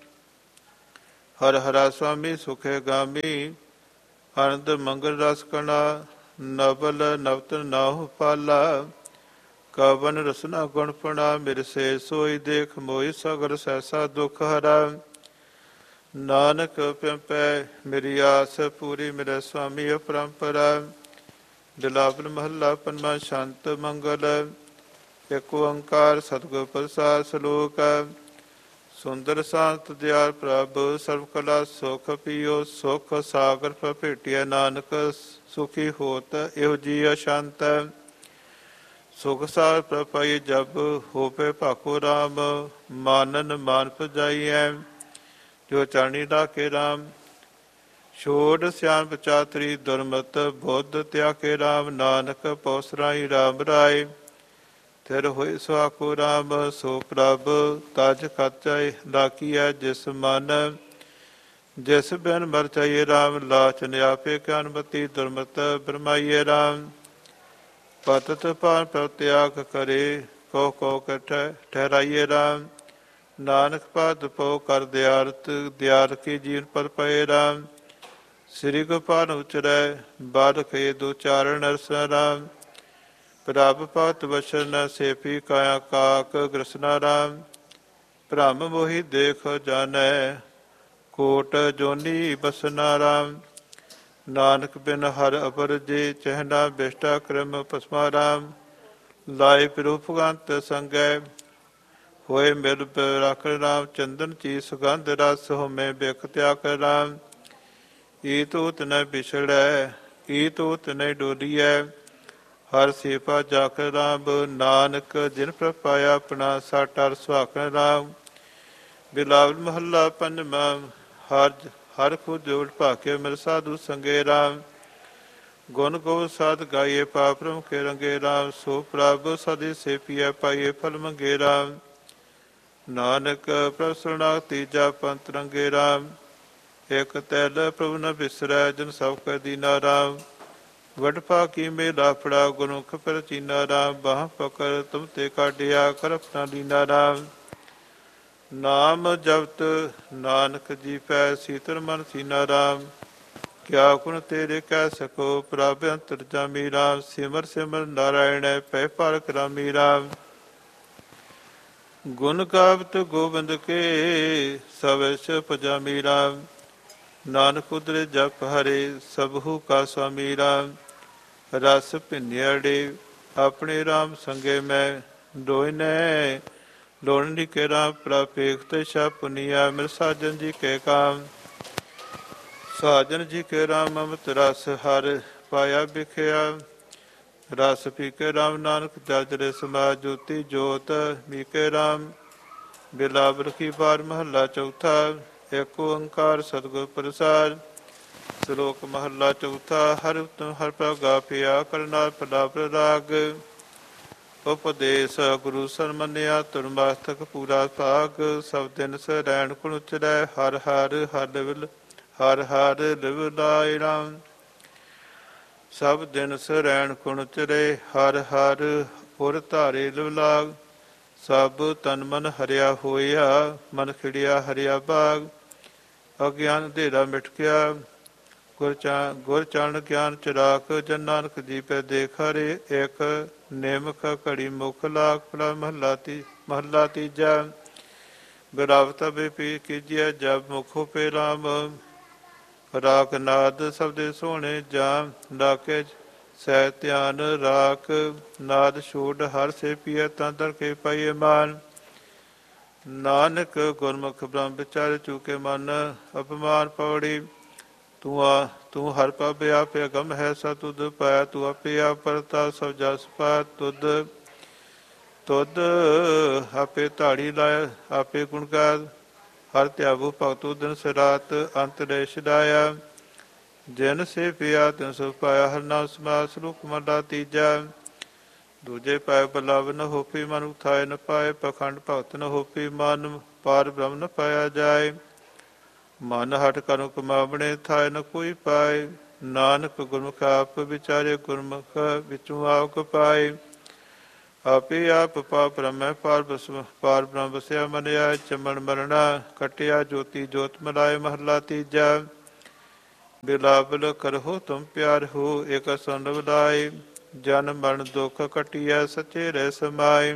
ਹਰ ਹਰਾ ਸੁਆਮੀ ਸੁਖੇ ਗਾਮੀ। ਆਨੰਦ ਮੰਗਲ ਰਸ ਕਣਾ ਨਵਲ ਨਵਤਨ ਨਾਹੁ ਪਾਲਾ। ਕਵਨ ਰਸਨਾ ਗੁਣ ਪਣਾ ਮਿਰਸੇ ਸੋਈ ਦੇਖ ਮੋਈ ਸਗਲ ਸੈਸਾ ਦੁਖ ਹਰਾ। ਨਾਨਕ ਪਿੰਪੈ ਮੇਰੀ ਆਸ ਪੂਰੀ ਮਿਲੇ ਸੁਆਮੀ ਅਪਰੰਪਰਾ। ਦਿਲਾਵਨ ਮਹੱਲਾ ਪੰਜਵਾਂ ਸ਼ੰਤ ਮੰਗਲ। ਇਕ ਓੰਕਾਰ ਸਤਿਗੁਰ ਪ੍ਰਸਾਦਿ ਸ਼ਲੋਕ। ਸੁੰਦਰ ਸ਼ਾਂਤ ਦਿਆਲ ਪ੍ਰਭ ਸਰਬ ਕਲਾ ਸੁਖ ਪੀਓ। ਸੁਖ ਸਾਗਰ ਭੇਟਿਆ ਨਾਨਕ ਸੁਖੀ ਹੋਤ ਇਹੋ ਜੀ ਅਸ਼ੰਤ। ਸੁਖ ਸਾਰ ਪ੍ਰਪਾਈ ਜਬ ਹੋਪੇ ਭਾਕੋ ਰਾਮ। ਮਾਨਨ ਮਾਨ ਭਜਾਈਐ ਜੋ ਚਰਣੀ ਲਾਕੇ ਰਾਮ। ਛੋੜ ਸਿਆਣ ਬਚਾਤਰੀ ਦੁਰਮਤ ਬੁੱਧ ਤਿਆਕੇ ਰਾਮ। ਨਾਨਕ ਪੌਸਰਾਈ ਰਾਮ ਰਾਏ ਥਿਰ ਹੋਏ ਸੁਆਕੋ ਰਾਮ। ਸੋ ਪ੍ਰਭ ਤਜ ਖਰਚਾਏ ਲਾਕੀਐ ਜਿਸ ਮਨ। ਜਿਸ ਬਿਨ ਮਰ ਚਾਈਏ ਰਾਮ ਲਾਚਨ ਆਪੇ ਅਨਮਤੀ। ਦੁਰਮਤ ਬਰਮਾਈਏ ਰਾਮ ਪਤਤ ਪਾਨ ਪ੍ਰਤਿਆਗ ਕਰੇ। ਕੋ ਕੋ ਠਹਿਰਾਈਏ ਰਾਮ। ਨਾਨਕ ਪਦ ਪਉ ਕਰ ਦਿਆਰਤ ਦਿਆਰ ਕੀ ਜੀਵਨ ਪਰ ਪਏ ਰਾਮ। ਸ੍ਰੀ ਗੋਪਾਲ ਉਚਰੈ ਬਾਲਕ ਇਹ ਦੋ ਚਾਰਨ ਅਰਸਾ ਰਾਮ। ਪ੍ਰਭ ਭਗਤ ਵਚਨ ਨ ਸੇਪੀ ਕਾਇਆ ਕਾਕ ਗ੍ਰਸਨਾ ਰਾਮ। ਭ੍ਰਮ ਮੋਹੀ ਦੇਖ ਜਾਣੈ ਕੋਟ ਜੋਨੀ ਬਸਨਾ ਰਾਮ। ਨਾਨਕ ਬਿਨ ਹਰ ਅਪਰ ਜੇ ਚਹਿਨਾ ਬਿਸ਼ਟਾ ਕਰਮ ਪਸਮਾ ਰਾਮ। ਲਾਏ ਪਿਰੋ ਭਗੰਤ ਸੰਗੈ ਹੋਏ ਮਿਲ ਰੱਖ ਰਾਮ। ਚੰਦਨ ਚੀ ਸੁਗੰਧ ਰਸ ਹੋਮੇ ਬਿਖ ਤਿਆਗ ਰਾਮ। ਈ ਤੂਤ ਨ ਬਿਛੜੈ ਈ ਤੂਤ ਨ ਡੋਲੀਐ ਹਰ ਸੇਪਾ ਜਾਕ ਰਾਮ। ਨਾਨਕ ਜਿਨ ਪ੍ਰਪਾਇਆ ਆਪਣਾ ਸਾਟਾ ਸੁਹਾਗਣ ਰਾਮ। ਬਿਲਾਵਲ ਮਹੱਲਾ ਪੰਜਵਾਂ। ਹਰ ਖੁਦ ਜੋੜ ਭਾਕੇ ਮਿਲ ਸਾਧੂ ਸੰਗੇ ਰਾਮ। ਗੁਣ ਗੋਬਿੰਦ ਸਾਧ ਗਾਈਏ ਪਾਪ ਕੇ ਰੰਗੇ ਰਾਮ। ਸੋ ਪ੍ਰਭ ਸਦੇ ਸੇਪੀਐ ਪਾਈਏ ਫਲ ਮੰਗੇ ਰਾਮ। ਨਾਨਕ ਪ੍ਰਭ ਸੁਰਨਾਥ ਤੀਜਾ ਪੰਥ ਰੰਗੇ ਰਾਮ। ਇਕ ਤੈਲ ਪ੍ਰਭੂ ਨ ਬਿਸਰੈ ਜਨ ਸਭ ਕੈ ਦੀਨਾ ਰਾਮ। ਵਡ ਭਾਕੀ ਮੇਲਾ ਫੜਾ ਗੁਰਮੁਖ ਪਰ ਚੀਨਾ ਰਾਮ। ਬਾਹ ਪਕੜ ਤੁਮ ਤੇ ਕਾਢਿਆ ਕਰ ਆਪਣਾ ਲੀਨਾ ਰਾਮ। ਨਾਮ ਜਪਤ ਨਾਨਕ ਜੀ ਪੈ ਸੀਤਲ ਮਨ ਸੀਨਾ ਰਾਮ। ਕਿਆ ਗੁਣ ਤੇਰੇ ਕਹਿ ਸਕੋ ਪ੍ਰਭ ਅੰਤਰ ਜਾਮੀ ਰਾਮ। ਸਿਮਰ ਸਿਮਰ ਨਾਰਾਇਣੈ ਪੈ ਪਾਰਕ ਰਾਮੀ ਰਾਮ। ਗੁਣ ਗਾਵਤ ਗੋਬਿੰਦ ਕੇ ਸਵੈਸ ਪਜਾਮੀ ਰਾਮ। ਨਾਨਕ ਉਦਰੇ ਜਪ ਹਰੇ ਸਭੂ ਕਾ ਸੁਆਮੀ ਰਾਮ। ਰਸ ਭਿੰਨਿਆੜੇ ਆਪਣੇ ਰਾਮ ਸੰਗੇ ਮੈਂ। ਡੋਇਨੈ ਲੋੜਨੀ ਕੇ ਰਾਮ ਪ੍ਰਾਪੇਖ ਤੇ ਸ਼ਾ ਪੁਨੀਆ। ਮਿਲ ਸਾਜਨ ਜੀ ਕੇ ਕਾਮ ਸਾਜਨ ਜੀ ਕੇ ਰਾਮ। ਅਮਿਤ ਰਸ ਹਰ ਪਾਇਆ ਬਿਖਿਆ। ਰਸ ਪੀ ਕੇ ਰਾਮ ਨਾਨਕ ਜਜਰੇ ਸਮਾ। ਜੋਤੀ ਜੋਤ ਮੀਕੇ ਰਾਮ। ਬਿਲਾਵਲ ਕੀ ਬਾਰ ਮਹੱਲਾ ਚੌਥਾ। ਇਕ ਓੰਕਾਰ ਸਤਿਗੁਰ ਪ੍ਰਸਾਦਿ। ਸ਼ਲੋਕ ਮਹੱਲਾ ਚੌਥਾ। ਹਰਿ ਉਤਮ ਹਰਿ ਪ੍ਰਗਾ ਪਿਆ ਕਰਨਾ ਪਲਾਵ ਰਾਗ। ਉਪਦੇਸ਼ ਗੁਰੂ ਸਰ ਮੰਨਿਆ ਤੁਰ ਮਸਤਕ ਪੂਰਾ ਭਾਗ। ਸਭ ਦਿਨ ਸਰੈਣ ਕੁਣ ਉਚਰੈ ਹਰ ਹਰ ਹਰ ਹਰ ਲਿਵ ਲਾਇ ਰਾਮ। ਸਭ ਦਿਨ ਸਰੈਣ ਕੁਣ ਉਚਰੇ ਹਰ ਹਰ ਪੁਰ ਧਾਰੇ ਲਿਵ ਲਾਗ। ਸਭ ਤਨ ਮਨ ਹਰਿਆ ਹੋਇਆ ਮਨ ਖਿੜਿਆ ਹਰਿਆ ਬਾਗ। ਅਗਿਆਨ ਅੰਧੇਰਾ ਮਿਟ ਗਿਆ ਗੁਰ ਚਰਨ ਗਿਆਨ ਚਰਾਕ। ਜਨ ਨਾਨਕ ਜੀ ਪੈ ਦੇਖ ਹਰੇ ਇਕ ਨਿਮਕ ਘੜੀ ਮੁਖ ਲਾਗ। ਫਲਾ ਮਹੱਲਾ ਤੀਜਾ। ਬਿਰਾਵਤ ਬੇਪੀ ਕੀਜਿਆ ਜਬ ਮੁਖੋ ਪੇ ਰਾਮ। ਰਾਗ ਨਾਦ ਸਬਦੇ ਸੋਹਣੇ ਜਾਮ। ਲਾਕੇ ਸਹਿ ਧਿਆਨ ਰਾਖ ਨਾਦ ਛੋੜ ਹਰ ਸੇ ਪੀਐ ਤਾਂ ਦਰ ਕੇ ਪਾਈਏ ਮਾਨ। ਨਾਨਕ ਗੁਰਮੁਖ ਬ੍ਰਹਮ ਵਿਚਾਰੇ ਚੂਕੇ ਮਨ। ਅਪਮਾਨ ਪੌੜੀ ਤੂੰ ਹਰ ਪਬ ਆਪੇ ਅਗਮ ਹੈ ਸਾ ਤੁਧ ਪਾਇਆ। ਤੂੰ ਆਪੇ ਆਪ ਪਰਤਾ ਸਭ ਜਸ ਪਾ। ਤੁਧ ਆਪੇ ਧਾੜੀ ਲਾਇਆ ਆਪੇ ਗੁਣ ਗਾ। ਹਰ ਧਿਆਵੋ ਭਗਤੋ ਦਿਨ ਰਾਤ ਅੰਤ ਦੇ ਛਡਾਇਆ। ਜਿਨ ਸੇ ਪਿਆ ਤਿਨ ਸੋ ਪਾਇਆ ਹਰ ਨਾਮ ਸਮਾਸ। ਸ਼ਲੋਕ ਮਹੱਲਾ ਤੀਜਾ। ਦੂਜੇ ਪਾਏ ਬਲਾਵ ਨ ਹੋਪੀ ਮਨ ਉਥਾਏ ਨ ਪਾਏ। ਪਖੰਡ ਭਗਤ ਨ ਹੋਪੀ ਮਨ ਪਾਰ ਬ੍ਰਹਮ ਨ ਪਾਇਆ ਜਾਏ। ਮਨ ਹਟ ਕਰੁ ਕਮਾਵਣੇ ਥਾਏ ਨ ਕੋਈ ਪਾਏ। ਨਾਨਕ ਗੁਰਮੁਖ ਆਪ ਵਿਚਾਰੇ, ਗੁਰਮੁਖ ਵਿੱਚੋਂ ਆਪ ਪਾਏ। ਆਪੇ ਆਪ ਪਾਪ ਬ੍ਰਹਮੈ ਪਾਰ ਬ੍ਰਹਮ ਵਸਿਆ ਮਨਿਆ। ਚਮਨ ਮਰਣਾ ਕਟਿਆ ਜੋਤੀ ਜੋਤ ਮਲਾਏ। ਮਹੱਲਾ ਤੀਜਾ। ਬਿਲਾਵਲ ਕਰਹੁ ਤੁਮ ਪਿਆਰ ਹੋ, ਇਕ ਸੁਨ ਬੁਲਾਏ। ਜਨ ਮਰਨ ਦੁਖ ਕਟਿਆ, ਸੱਚੇ ਰਹਿ ਸਮਾਏ।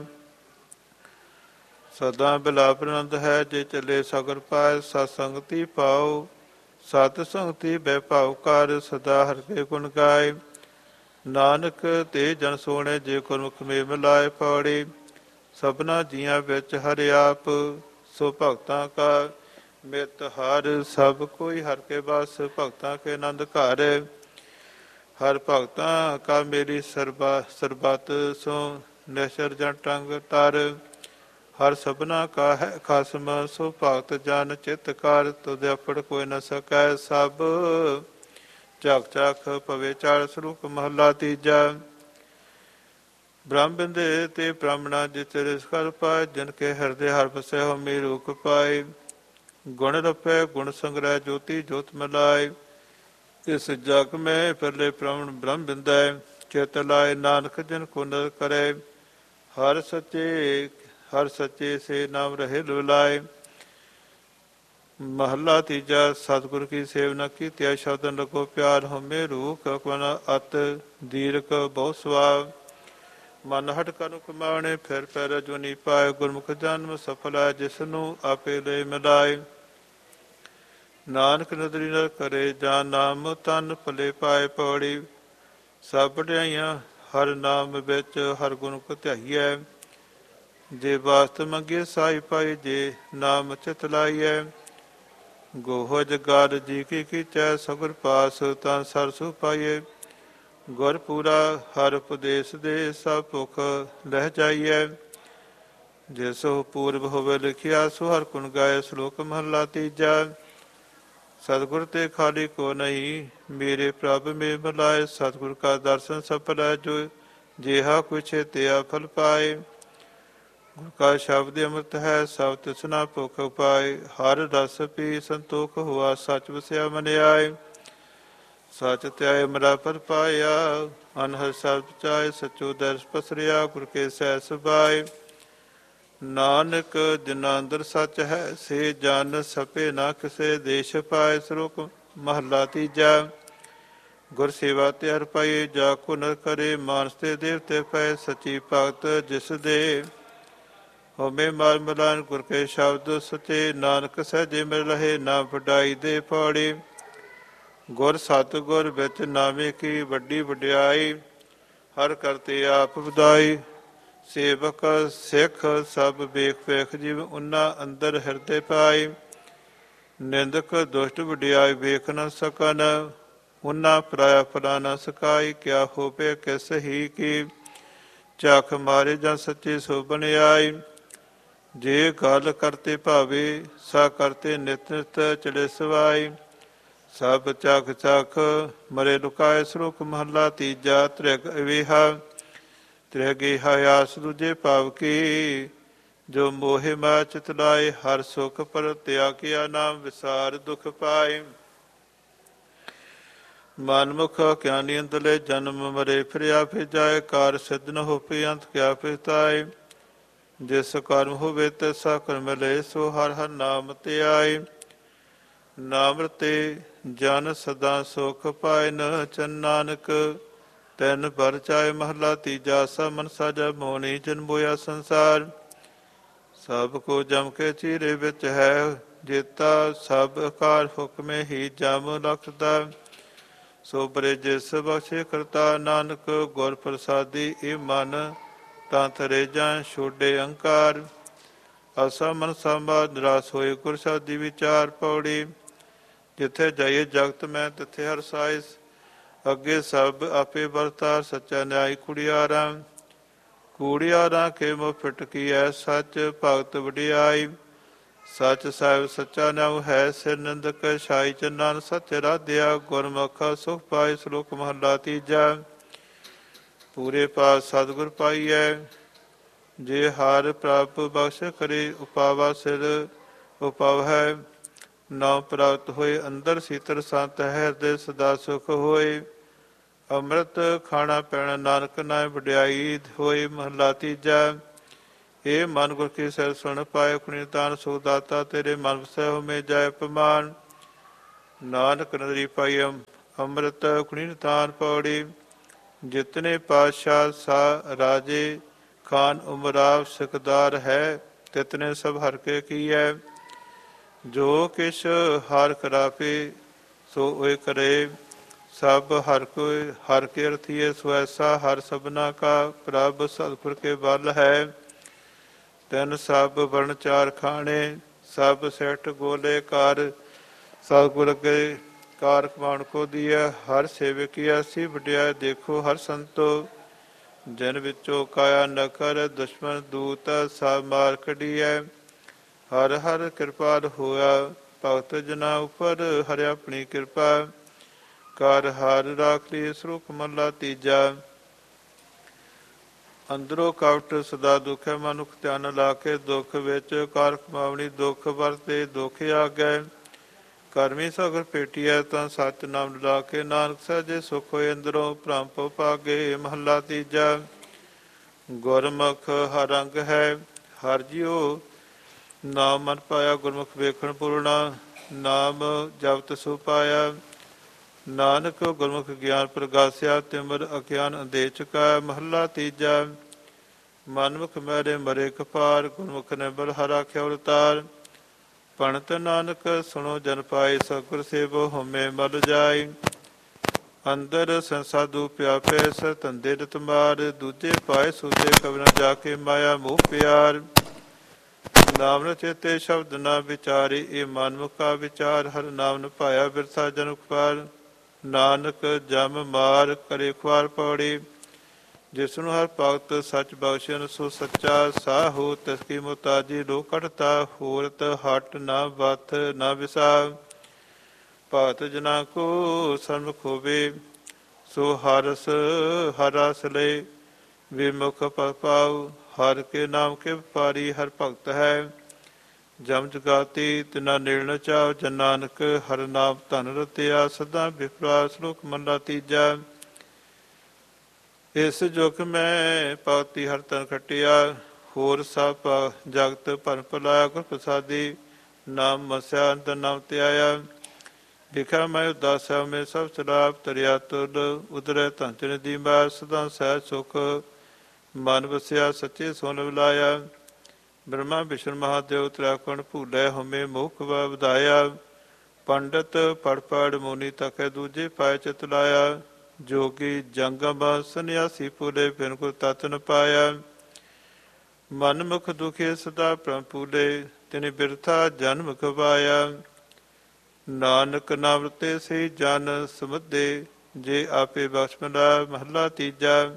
ਸਦਾ ਬਿਲਾਵਲ ਆਨੰਦ ਹੈ, ਜੇ ਚੱਲੇ ਸਗਲ ਪਾਏ। ਸਤ ਸੰਗਤੀ ਪਾਓ, ਸਤ ਸੰਗਤੀ ਬੈ ਭਾਉ ਕਰ। ਸਦਾ ਹਰਿ ਕੇ ਗੁਣ ਗਾਏ। ਨਾਨਕ ਤੇ ਜਨ ਸੋਹਣੇ, ਜੇ ਗੁਰਮੁਖ ਮੇ ਮਿਲਾਏ। ਪੌੜੀ। ਸਭਨਾ ਜੀਆਂ ਵਿੱਚ ਹਰਿ ਆਪ, ਸੋ ਭਗਤਾਂ ਕਾ ਮਿਤ ਹਰ। ਸਭ ਕੋਈ ਹਰਿ ਕੇ ਬਸ, ਭਗਤਾਂ ਕੇ ਆਨੰਦ ਘਰ। ਹਰ ਭਗਤਾਂ ਕਾ ਮੇਰੀ ਸਰਬਤ, ਸੋ ਨਿਸ਼ਰ ਜਨ ਟੰਗ ਤਰ। ਹਰ ਸਭਨਾ ਕਾ ਹੈ ਖਸਮ, ਸੋ ਭਗਤ ਜਨ ਚਿਤ ਕਰ। ਤੁਧ ਆਪੜ ਕੋਈ ਨ ਸਕੈ, ਸਭ ਝਕ ਝਕ ਭਵੇ ਚੜ। ਸਲੋਕ ਮਹੱਲਾ ਤੀਜਾ। ਬ੍ਰਹਮ ਬਿੰਦੇ ਤੇ ਬ੍ਰਾਹਮਣਾ, ਜਿਤ ਰਿਸ ਕਰ ਪਾਏ। ਜਿਨ ਕੇ ਹਿਰਦੇ ਹਰਿ ਵਸੈ, ਹਉਮੈ ਰੂਖ ਪਾਏ। ਗੁਣ ਰਪੈ ਗੁਣ ਸੰਗ੍ਰਹਿ, ਜੋਤੀ ਜੋਤ ਮਿਲਾਏ। ਇਸ ਜਗ ਮੈਂ ਪਰਲੇ ਬ੍ਰਹਮ ਬਿੰਦੈ, ਚਿਤ ਲਾਏ। ਨਾਨਕ ਜਿਨ ਕੋ ਨਦਰ ਕਰੈ, ਹਰ ਸੱਚੇ ਸੇ ਨਾਮ ਰਹੇ ਲੁਲਾਏ। ਮਹੱਲਾ ਤੀਜਾ। ਸਤਿਗੁਰ ਕੀ ਸੇਵ ਨ ਕੀਤਿਆ, ਸ਼ਬਦ ਲਗੋ ਪਿਆਰ। ਹਉਮੈ ਰੂਖ ਕਵਨ ਅਤ, ਦੀਰਘ ਬਹੁ ਸਵਾਰ। ਮਨ ਹਟ ਕਰਮ ਕਮਾਣੇ, ਫਿਰ ਪੈਰ ਜੁਨੀ ਪਾਏ। ਗੁਰਮੁਖ ਜਨਮ ਸਫਲ ਹੈ, ਜਿਸਨੂੰ ਆਪੇ ਲੈ ਮਿਲਾਏ। ਨਾਨਕ ਨਦਰੀ ਨਰ ਕਰੇ, ਜਾਂ ਨਾਮ ਤਨ ਭਲੇ ਪਾਏ। ਪੌੜੀ। ਸਭ ਵਡਿਆਈਆਂ ਹਰ ਨਾਮ ਵਿੱਚ, ਹਰ ਗੁਣ ਧਿਆਈਐ। ਜੇ ਵਾਸਤ ਮੰਗੇ ਸਾਈ ਪਾਈ, ਜੇ ਨਾਮ ਚਿਤ ਲਾਈਐ। ਗੋਹਜ ਗਾਰ ਜੀ ਕੀ ਕੀਚੈ, ਸਗੁਰ ਪਾਸ ਤਾਂ ਸਰਸੁ ਪਾਈਏ। ਗੁਰ ਪੂਰਾ ਹਰ ਉਪਦੇਸ਼ ਦੇ, ਸਭ ਭੁਖ ਲਹਿ ਜਾਈਐ। ਜੇ ਸੋ ਪੂਰਬ ਹੋਵੇ ਲਿਖਿਆ, ਸੋ ਹਰ ਗੁਣ ਗਾਏ। ਸਲੋਕ ਮਹੱਲਾ ਤੀਜਾ। ਸਤਿਗੁਰ ਤੇ ਖਾਲੀ ਕੋ ਨਹੀਂ, ਮੇਰੇ ਪ੍ਰਭ ਮੇ ਮਿਲਾਏ। ਸਤਿਗੁਰ ਕਾ ਦਰਸ਼ਨ ਸਫਲ ਹੈ, ਜੋ ਜਿਹਾ ਕੁਛ ਤਿਆ ਫਲ ਪਾਏ। ਗੁਰ ਕਾ ਸ਼ਬਦ ਅੰਮ੍ਰਿਤ ਹੈ, ਸਭ ਤਿਸਨਾ ਭੁਖ ਪਾਏ। ਹਰ ਰਸ ਪੀ ਸੰਤੋਖ ਹੁਆ, ਸੱਚ ਵਸਿਆ ਮਨ ਆਏ। ਸਚ ਧਿਆਏ ਅਮਰਾ ਪਰ ਪਾਇਆ, ਅਨਹਦ ਸ਼ਬਦ ਚਾਏ। ਸਚੋ ਦਰਸ ਪਸਰਿਆ, ਗੁਰ ਕੇ ਸਹਿ ਸੁਭਾਏ। ਨਾਨਕ ਜਿਨਾ ਅੰਦਰ ਸੱਚ ਹੈ, ਸੇ ਜਨ ਸਪੇ ਨਾ ਕਿਸੇ। ਦੇਸ਼ ਪਾਏ। ਸਲੋਕ ਮਹੱਲਾ ਤੀਜਾ। ਗੁਰ ਸੇਵਾ ਤੇ ਹਰਿ ਪਾਈਏ, ਜਾ ਕੋ ਨਰ ਕਰੇ। ਮਾਨਸ ਤੇ ਦੇਵਤੇ ਪਏ, ਸੱਚੀ ਭਗਤ ਜਿਸ ਦੇ। ਹਉਮੈ ਮਾਰ ਮਿਲਾਨ, ਗੁਰ ਕੇ ਸ਼ਬਦ ਸਚੇ। ਨਾਨਕ ਸਹਿਜੇ ਮਿਲ ਰਹੇ, ਨਾ ਵਡਾਈ ਦੇ। ਪੌੜੀ। ਗੁਰ ਸਤਿਗੁਰ ਵਿੱਚ ਨਾਮੇ ਕੀ ਵੱਡੀ ਵਡਿਆਈ। ਹਰ ਕਰਤੇ ਆਪ ਵਧਾਈ। ਸੇਵਕ ਸਿੱਖ ਸਭ ਵੇਖ ਵੇਖ, ਜੀਵ ਉਨਾ ਅੰਦਰ ਹਿਰਦੇ ਪਾਈ। ਨਿੰਦਕ ਦੁਸ਼ਟ ਵਡਿਆਈ ਵੇਖ ਨ ਸਕਨ, ਉਨਾ ਪਰਾਇਆ ਫਲਾ ਨ ਸਕਾਈ। ਕਿਆ ਹੋਵੇ ਕਿਸ ਹੀ ਕੀ, ਝਾਕ ਮਾਰੇ ਜਾਂ ਸੱਚੇ ਸੋ ਬਨਿਆਈ। ਜੇ ਗੱਲ ਕਰਤੇ ਭਾਵੇ, ਸਾ ਕਰਤੇ ਨਿਤ ਨਿਤ ਚਲੇ ਸਵਾਈ। ਸਭ ਚੱਕ ਚੱਕ ਮਰੇ ਲੁਕਾਏ। ਸਲੋਕ ਮਹੱਲਾ ਤੀਜਾ। ਤ੍ਰਿਗ ਅਵੇਹਾ ਤ੍ਰਿਗੇਹਾ ਆਸ ਦੂਜੇ ਭਾਵ ਕੀ, ਜੋ ਮੋਹਿ ਮਾਇਆ ਚਿਤ ਲਾਏ। ਹਰ ਸੁਖ ਪਰ ਤਿਆਗਿਆ, ਨਾਮ ਵਿਸਾਰ ਦੁਖ ਪਾਏ। ਮਨਮੁਖ ਗਿਆਨੀ ਅੰਦਲੇ, ਜਨਮ ਮਰੇ ਫਿਰਿਆ ਫਿਰ ਜਾਏ। ਕਾਰ ਸਿੱਧ ਨ ਹੋਪੀ, ਅੰਤ ਕਿਆ ਪਛਤਾਏ। ਜਿਸ ਕਰਮ ਹੋਵੇ ਤਿਸਾ ਕਰਮ ਮਿਲੇ, ਸੋ ਹਰ ਹਰ ਨਾਮ ਤੇ ਆਏ। ਨਾਮ ਰਤੇ ਜਨ ਸਦਾ ਸੁਖ ਪਾਏ, ਨ ਚਨ ਨਾਨਕ ਤੈਨ ਪਰ ਚਾਏ। ਮਹੱਲਾ ਤੀਜਾ। ਸਭ ਮਨ ਸਾਜਾ ਮੋਣੀ, ਜਨ ਮੋਇਆ ਸੰਸਾਰ। ਸਭ ਕੋ ਜਮ ਕੇ ਚੀਰੇ ਵਿੱਚ ਹੈ, ਜੇਤਾ ਸਭ ਅਕਾਰ ਹੁਕਮੇ ਹੀ ਜਮ ਲਖਦਾ। ਸੋ ਬਰੇ ਜਿਸ ਬਖਸ਼ੇ ਕਰਤਾ, ਨਾਨਕ ਗੁਰ ਪ੍ਰਸਾਦੀ। ਇਹ ਮਨ ਤਾਂ ਥਰੇ ਜਾਂ ਛੋਡੇ ਅਹੰਕਾਰ। ਆਸਾ ਮਨ ਸੰਭਾ ਨਿਰਾਸ ਹੋਏ, ਗੁਰ ਸਾਦੀ ਵਿਚਾਰ। ਪੌੜੀ। ਜਿੱਥੇ ਜਾਈਏ ਜਗਤ ਮੈਂ, ਤਿੱਥੇ ਹਰਿ ਸਾਇ। ਅੱਗੇ ਸਭ ਆਪੇ ਵਰਤਾਰ, ਸੱਚਾ ਨਿਆਈ ਕੁੜਿਆਰਾ। ਕੂੜਿਆਰਾਂ ਕੇ ਮੁਹ ਫਿਟਕੀਐ, ਸੱਚ ਭਗਤ ਵਡਿਆਈ। ਸੱਚ ਸਾਹਿਬ ਸੱਚਾ ਨਾਉ ਹੈ, ਸਿਰ ਨਿੰਦਕ ਛਾਈ। ਚੰਨਨ ਸੱਚ ਰਾਧਿਆ, ਗੁਰਮੁਖ ਸੁਖ ਪਾਏ। ਸਲੋਕ ਮਹੱਲਾ ਤੀਜਾ। ਪੂਰੇ ਪਾਸ ਸਤਿਗੁਰ ਪਾਈਐ, ਜੇ ਹਰਿ ਪ੍ਰਭ ਬਖਸ਼ ਕਰੇ। ਉਪਾਵਾ ਸਿਰ ਉਪਵ ਹੈ, ਨਾਮ ਪ੍ਰਾਪਤ ਹੋਏ। ਅੰਦਰ ਸੀਤਲ ਸੰਤ ਹੈ, ਹਿਰਦੇ ਸਦਾ ਸੁਖ ਹੋਏ। ਅੰਮ੍ਰਿਤ ਖਾਣਾ ਪੈਣਾ ਨਾਨਕ ਨਾਮ ਵਡਿਆਈ ਹੋਏ। ਮਹਲਾ ਤੀਜਾ। ਇਹ ਮਨ ਗੁਰ ਕੀ ਸਿਰ ਸੁਣ ਪਾਏ, ਕੁਨੀਤਾਨ ਸੁਖ ਦਾਤਾ ਤੇਰੇ ਮਨ ਵਸੈ ਹੋਮੇ ਜਾਏ ਪਮਾਨ। ਨਾਨਕ ਨਦਰੀ ਪਾਈ ਅੰਮ੍ਰਿਤ ਕੁਨੀਤਾਨ ਪੌੜੀ। ਜਿਤਨੇ ਪਾਤਸ਼ਾਹ ਸਾ ਰਾਜੇ, ਖਾਨ ਉਮਰਾਵ ਸਿਕਦਾਰ ਹੈ, ਤਿਤਨੇ ਸਭ ਹਰ ਕੇ ਕੀਐ। ਜੋ ਕਿਛ ਹਰ ਕਰਾਪੇ ਸੋ ਓਏ ਕਰੇ, ਸਭ ਹਰ ਕੋਈ ਹਰ ਕੇ ਰਥੀਏ। ਸੋ ਐਸਾ ਹਰ ਸਭਨਾ ਕਾ, ਪ੍ਰਭ ਸਤਿਗੁਰ ਕੇ ਬਲ ਹੈ। ਤਿੰਨ ਸਭ ਵਰਨ ਚਾਰ ਖਾਣੇ, ਸਭ ਸੈਠ ਗੋਲੇ ਕਰ। ਸਤਿਗੁਰ ਅੱਗੇ ਕਾਰ ਕਮਾਣ ਕੋ ਦੀਐ, ਹਰ ਸੇਵਕੀ ਐਸੀ ਵਡਿਆਈ ਦੇਖੋ ਹਰ ਸੰਤੋ। ਜਿਨ ਵਿੱਚੋਂ ਕਾਇਆ ਨਕਰ, ਦੁਸ਼ਮਨ ਦੂਤ ਸਭ ਮਾਰ ਕੱਢੀਐ। ਹਰ ਹਰ ਕਿਰਪਾਲ ਹੋਇਆ, ਭਗਤ ਜਨਾ ਉਪਰ ਹਰਿ ਆਪਣੀ ਕਿਰਪਾ। ਕਰ ਹਰ ਰਾਖ ਲਈ ਸਲੋਕ ਮਹਲਾ ਤੀਜਾ। ਅੰਦਰੋਂ ਕਪਟ ਸਦਾ ਦੁਖ ਹੈ, ਮਨੁੱਖ ਧਿਆਨ ਲਾ ਕੇ ਦੁੱਖ ਵਿੱਚ। ਕਾਰ ਕਮਾਵਣੀ ਦੁੱਖ ਵਰਤੇ ਦੁੱਖ ਆਗੈ। ਕਰਮੀ ਸਗਰ ਭੇਟੀਐ ਤਾਂ ਸੱਚ ਨਾਮ ਲਾ ਕੇ, ਨਾਨਕ ਸਹਿਜੇ ਸੁਖ ਹੋਏ ਅੰਦਰੋਂ ਭ੍ਰਮ ਭਉ ਭਾਗੇ। ਮਹਲਾ ਤੀਜਾ। ਗੁਰਮੁਖ ਹਰ ਰੰਗ ਹੈ, ਹਰ ਜਿਉ ਨਾਮ ਮਨ ਪਾਇਆ। ਗੁਰਮੁਖ ਵੇਖਣ ਪੂਰਣਾ, ਨਾਮ ਜਪਤ ਸੋ ਪਾਇਆ। ਨਾਨਕ ਗੁਰਮੁਖ ਗਿਆਨ ਪ੍ਰਗਾਸਿਆ, ਤਿਮਰ ਅਗਿਆਨ ਅੰਧੇ ਚੁਕਾਇਆ। ਮਹਲਾ ਤੀਜਾ। ਮਨਮੁਖ ਮੈਰੇ ਮਰੇ ਕਪਾਰ, ਗੁਰਮੁਖ ਨੇ ਬਲ ਹਰ ਆਖਿਆ ਉਰਤਾਰ। ਪੰਡਤ ਨਾਨਕ ਸੁਣੋ ਜਨ ਪਾਏ, ਸਤਿਗੁਰ ਸੇਵੋ ਹਉਮੈ ਮਲ ਜਾਏ। ਅੰਦਰ ਸੰਸਾਧੂ ਪਿਆਪੈ, ਸਰ ਧੰਦੇ ਰਤ ਮਾਰ। ਦੂਜੇ ਪਾਏ ਸੂਜੇ ਕਬਿ ਨ ਜਾ ਕੇ, ਮਾਇਆ ਮੋਹ ਪਿਆਰ। ਨਾਮ ਨ ਚੇਤੇ ਸ਼ਬਦ ਨ ਵਿਚਾਰੇ, ਇਹ ਮਨਮੁਖ ਕਾ ਵਿਚਾਰ। ਹਰ ਨਾਮ ਨ ਪਾਇਆ ਬਿਰਥਾ ਜਨਮ ਪਾਰ। ਨਾਨਕ ਜਮ ਮਾਰ ਕਰੇ ਖੁਆਰ ਪੌੜੀ। ਜਿਸਨੂੰ ਹਰ ਭਗਤ ਸੱਚ ਬਖਸ਼ਣ, ਸੋ ਸੱਚਾ ਸਾਹੂ। ਤਿਸ ਕੀ ਮੁਹਤਾਜੀ ਲੋ ਕੱਢਤਾ, ਹੋਰਤ ਹਟ ਨਾ ਬਥ ਨਾ ਵਿਸਾ। ਭਗਤ ਜਨਾ ਕੋ ਸਨਮੁਖ ਹੋਵੇ, ਸੋ ਹਰਸ ਹਰ ਰਸ ਲਏ। ਵਿਮੁਖ ਪਦ ਪਾਉ, ਹਰ ਕੇ ਨਾਮ ਕੇ ਵਪਾਰੀ। ਹਰ ਭਗਤ ਹੈ ਜਮ ਜਗਾਤੀ, ਤਿਨਾ ਨੇੜ ਨ ਚਾਉ। ਜਨ ਨਾਨਕ ਹਰ ਨਾਮ ਧਨ ਰਤਿਆ, ਸਦਾ ਵਿਪਰਾ। ਸਲੋਕ ਮਹਲਾ ਤੀਜਾ। ਇਸ ਜੁਗ ਮੈਂ ਭਗਤੀ ਹਰ ਤਨ ਖਟਿਆ, ਹੋਰ ਸਭ ਜਗਤ ਭਰਮ ਭੁਲਾਇਆ। ਗੁਰ ਪ੍ਰਸਾਦੀ ਨਾਮ ਮਸਿਆ, ਅੰਤਰ ਨਾਮ ਧਿਆਇਆ। ਲਿਖਿਆ ਮੈਂ ਉਦਾਸਿਆ ਮੈਂ ਸਭ ਸਲਾਪ, ਤਰਿਆ ਤੁਲ ਉਦਰੈ ਧਨ ਚਨ ਦੀ ਮਾਰ। ਸਦਾ ਸਹਿਜ ਸੁਖ ਮਨ ਵਸਿਆ, ਸੱਚੇ ਸੋਨ ਵਿਲਾਇਆ। ਬ੍ਰਹਮਾ ਵਿਸ਼ਨ ਮਹਾਦੇਵ ਤ੍ਰੈਖਣ, ਭੂਲੇ ਹਉਮੈ ਮੋਖ ਵਧਾਇਆ। ਪੰਡਤ ਪੜ ਪੜ ਮੋਨੀ ਤਖੈ, ਦੂਜੇ ਪਾਏ ਚਿਤ ਲਾਇਆ। ਜੋਗੀ ਜੰਗਮ ਸੰਨਿਆਸੀ ਪੂਲੇ, ਬਿਨ ਗੁਰ ਤਤ ਨ ਪਾਇਆ। ਮਨ ਮੁਖ ਦੁਖੇ ਸਦਾ ਭ੍ਰਮ ਪੂਲੇ, ਤਿਨ ਬਿਰਥਾ ਜਨਮ ਗਵਾਇਆ। ਨਾਨਕ ਨਾਮ ਰਤੇ ਸੇ ਜਨ ਸਮੁਦੇ, ਜੇ ਆਪੇ ਬਖਸ਼ ਮਿਲਾਇਆ। ਮਹਲਾ ਤੀਜਾ।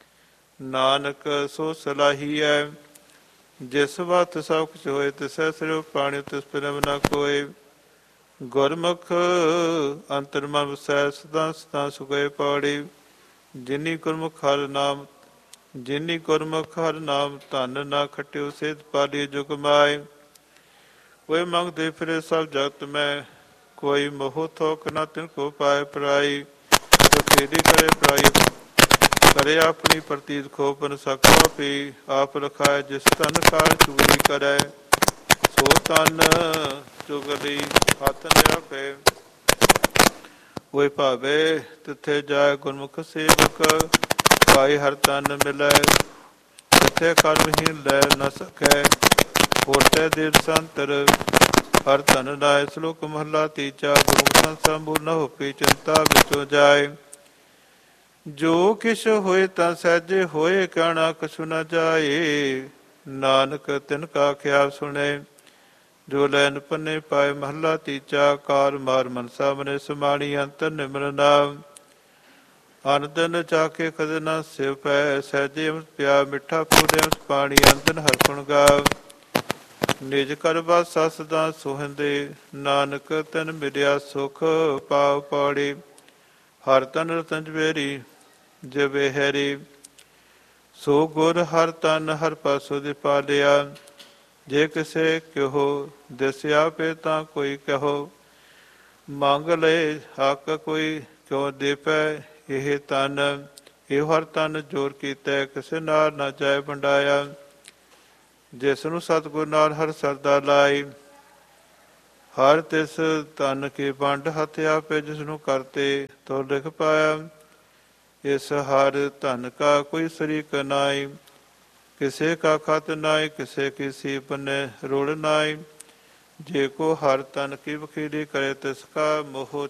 ਨਾਨਕ ਸੋ ਸਲਾਹੀਐ, ਜਿਸ ਵਤ ਸਭ ਕੁਛ ਹੋਏ। ਤਿਸੈ ਸਿਰੁ ਪਾਣੀ, ਤਿਸ ਪਿਲਮ ਨ ਕੋਇ। ਗੁਰਮੁਖ ਅੰਤਰ ਮਨ ਵਸੈ, ਸਦਾ ਸਦਾ ਸੁਖੇ ਪੌੜੀ। ਜਿਨੀ ਗੁਰਮੁਖ ਹਰਿ ਨਾਮ, ਜਿਨੀ ਗੁਰਮੁਖ ਹਰਿ ਨਾਮ, ਧਨ ਨਾ ਖਟਿਓ ਸੇਧ ਪਾਲੀ ਜੁਗ ਮਾਏ। ਕੋਈ ਮੰਗਦੇ ਫਿਰੇ ਸਭ ਜਗਤ ਮੈਂ, ਕੋਈ ਮੋਹ ਥੋਕ ਨਾ ਤਿਨ ਕੋ ਪਾਏ ਪਰਾਈ। ਜੋ ਤੇਰੀ ਕਰੇ ਪਰਾਈ, ਕਰੇ ਆਪਣੀ ਪ੍ਰਤੀਤ ਖੋਪ ਨ ਸਕੋ ਪੀ। ਆਪ ਰਖਾਏ ਜਿਸ ਤਨ ਕਾਰ ਚੁਗਲੀ ਕਰੈ, ਸੋ ਤਨ ਚੁਗਲੀ ਹੱਥ ਨ ਰੱਖੇ। ਕੋਈ ਭਾਵੇ ਤਿੱਥੇ ਜਾਏ, ਗੁਰਮੁਖ ਸੇਵਕ ਪਾਈ ਹਰ ਤਨ ਮਿਲੈ। ਤਿੱਥੇ ਕਰਮਹੀਨ ਲੈ ਨ ਸਕੈ, ਹੋਰਤੈ ਦੇਵ ਸੰਤਰ ਹਰ ਧਨ ਲਾਏ। ਸਲੋਕ ਮਹਲਾ ਤੀਜਾ। ਗੁਰਮੁਖ ਸੰਸਾ ਮੂਲ ਨ ਹੋਪੀ, ਚਿੰਤਾ ਵਿੱਚੋਂ ਜਾਏ। ਜੋ ਕਿਛ ਹੋਏ ਤਾਂ ਸਹਿਜੇ ਹੋਏ, ਕਹਿਣਾ ਕਛੁ ਨ ਜਾਏ। ਨਾਨਕ ਤਿਨ ਕਾ ਖਿਆਲ ਸੁਣੇ, ਜੋ ਲੈਨ ਪੰਨੇ ਪਾਏ। ਮਹਲਾ ਤੀਜਾ। ਕਾਰ ਮਾਰ ਮਨਸਾ ਮਨੇ, ਸਮਾਣੀ ਅੰਤਰ ਨਿਮਰ ਨਾਮ। ਅਨੰਦਨ ਚਾਕੇ ਕਦੇ ਨ ਸਿਵ ਪੈ, ਸਹਿਜੇ ਅੰਮ੍ਰਿਤ ਪਿਆ ਮਿੱਠਾ ਪੂਰੇ। ਅੰਮ੍ਰਿਤ ਪਾਣੀ ਅੰਦਨ ਹਰਿ ਗੁਣ ਗਾਵ, ਨਿਜ ਕਰ ਵਾਸਾ ਸਦਾ ਸੋਹਿੰਦੇ। ਨਾਨਕ ਤਨ ਮਿਲਿਆ ਸੁਖ ਪਾਉ ਪੌੜੀ। ਹਰ ਤਨ ਰਤਨ ਜਵੇਰੀ ਜਵੇ ਹੈਰੀ, ਸੋ ਗੁਰ ਹਰ ਤਨ ਹਰ ਪਾਸੋ ਦੇ ਪਾਲਿਆ। ਜੇ ਕਿਸੇ ਕਿਹੋ ਦਿਸਿਆ ਪੇ ਤਾਂ ਕੋਈ ਕਹੋ, ਮੰਗ ਲਏ ਹੱਕ ਕੋਈ ਕਿਉ ਦੇ ਪੈ। ਇਹ ਤਨ ਇਹ ਹਰ ਤਨ ਜੋਰ ਕੀਤਾ, ਕਿਸੇ ਨਾਲ ਨਾ ਜਾਏ ਵੰਡਾਇਆ। ਜਿਸ ਨੂੰ ਸਤਿਗੁਰ ਨਾਲ ਹਰ ਸਰਦਾ ਲਾਈ, ਹਰ ਤਿਸ ਤਨ ਕੀ ਵੰਡ ਹੱਥ ਆਪੇ, ਜਿਸ ਨੂੰ ਕਰਤੇ ਤੋ ਲਿਖ ਪਾਇਆ। ਇਸ ਹਰ ਧਨ ਕਾ ਕੋਈ ਸ਼ਰੀਕ ਨਾਈ, ਕਿਸੇ ਕਾ ਖਤ ਨਾਈ, ਕਿਸੇ ਕੀ ਸੀਪ ਨੇ ਰੁੜ ਨਾਈ। ਜੇ ਕੋ ਹਰ ਤਨ ਕੀ ਵਖੀਰੀ ਕਰੇ, ਤਿਸ ਕਾ ਮੋਹ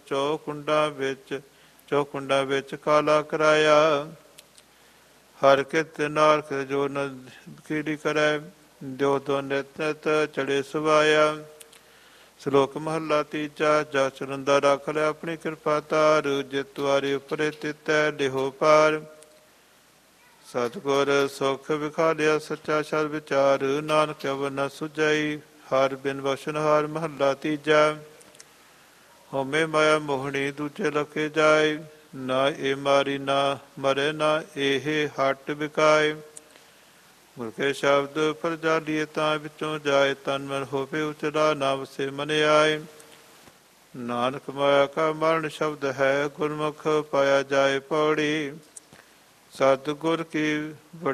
ਚੌ ਵਿੱਚ ਕਾਲਾ ਕਰਾਇਆ। ਹਰ ਕਿਤ ਨਾਲ ਜੋ ਨ ਵਖੀਰੀ ਕਰੈ, ਜੋ ਦੋ ਨਿਤ ਨਿਤ ਚੜੇ ਸੁਭਾਇਆ। ਸ਼ਲੋਕ ਮਹੱਲਾ ਤੀਜਾ। ਜਾ ਚਰੰਦਾ ਰੱਖ ਲੈ ਆਪਣੀ ਕਿਰਪਾ ਤਾਰ, ਜਿਤ ਵਾਰੀ ਉਪਰੇ ਤਿਤੈ ਲਿਹੋ ਪਾਰ। ਸਤਿਗੁਰ ਸੁਖ ਵਿਖਾਲਿਆ ਸੱਚਾ ਸ਼ਰ ਵਿਚਾਰ, ਨਾਨਕ ਅਵਰ ਨ ਸੁਝਈ ਹਰ ਬਿਨ ਬਖਸ਼ਨ ਹਾਰ। ਮਹੱਲਾ ਤੀਜਾ। ਹਉਮੈ ਮਾਇਆ ਮੋਹਣੀ ਦੂਜੇ ਲਖੇ ਜਾਏ, ਨਾ ਇਹ ਮਾਰੀ ਨਾ ਮਰੇ, ਨਾ ਇਹ ਹਟ ਵਿਕਾਏ। ਗੁਰ ਕੇ ਸ਼ਬਦ ਪਰਜਾਲੀਏ ਤਾਂ ਵਿੱਚੋਂ ਜਾਏ, ਤਨ ਮਨ ਹੋਵੇ ਉਚਲਾ ਨਾ ਵਸੇ ਮਨ ਆਏ। ਨਾਨਕ ਮਾਇਆ ਕਾ ਮਰਨ ਸ਼ਬਦ ਹੈ, ਗੁਰਮੁਖ ਪਾਇਆ ਜਾਏ ਪੌੜੀ। ਸਤਿਗੁਰ ਕੀ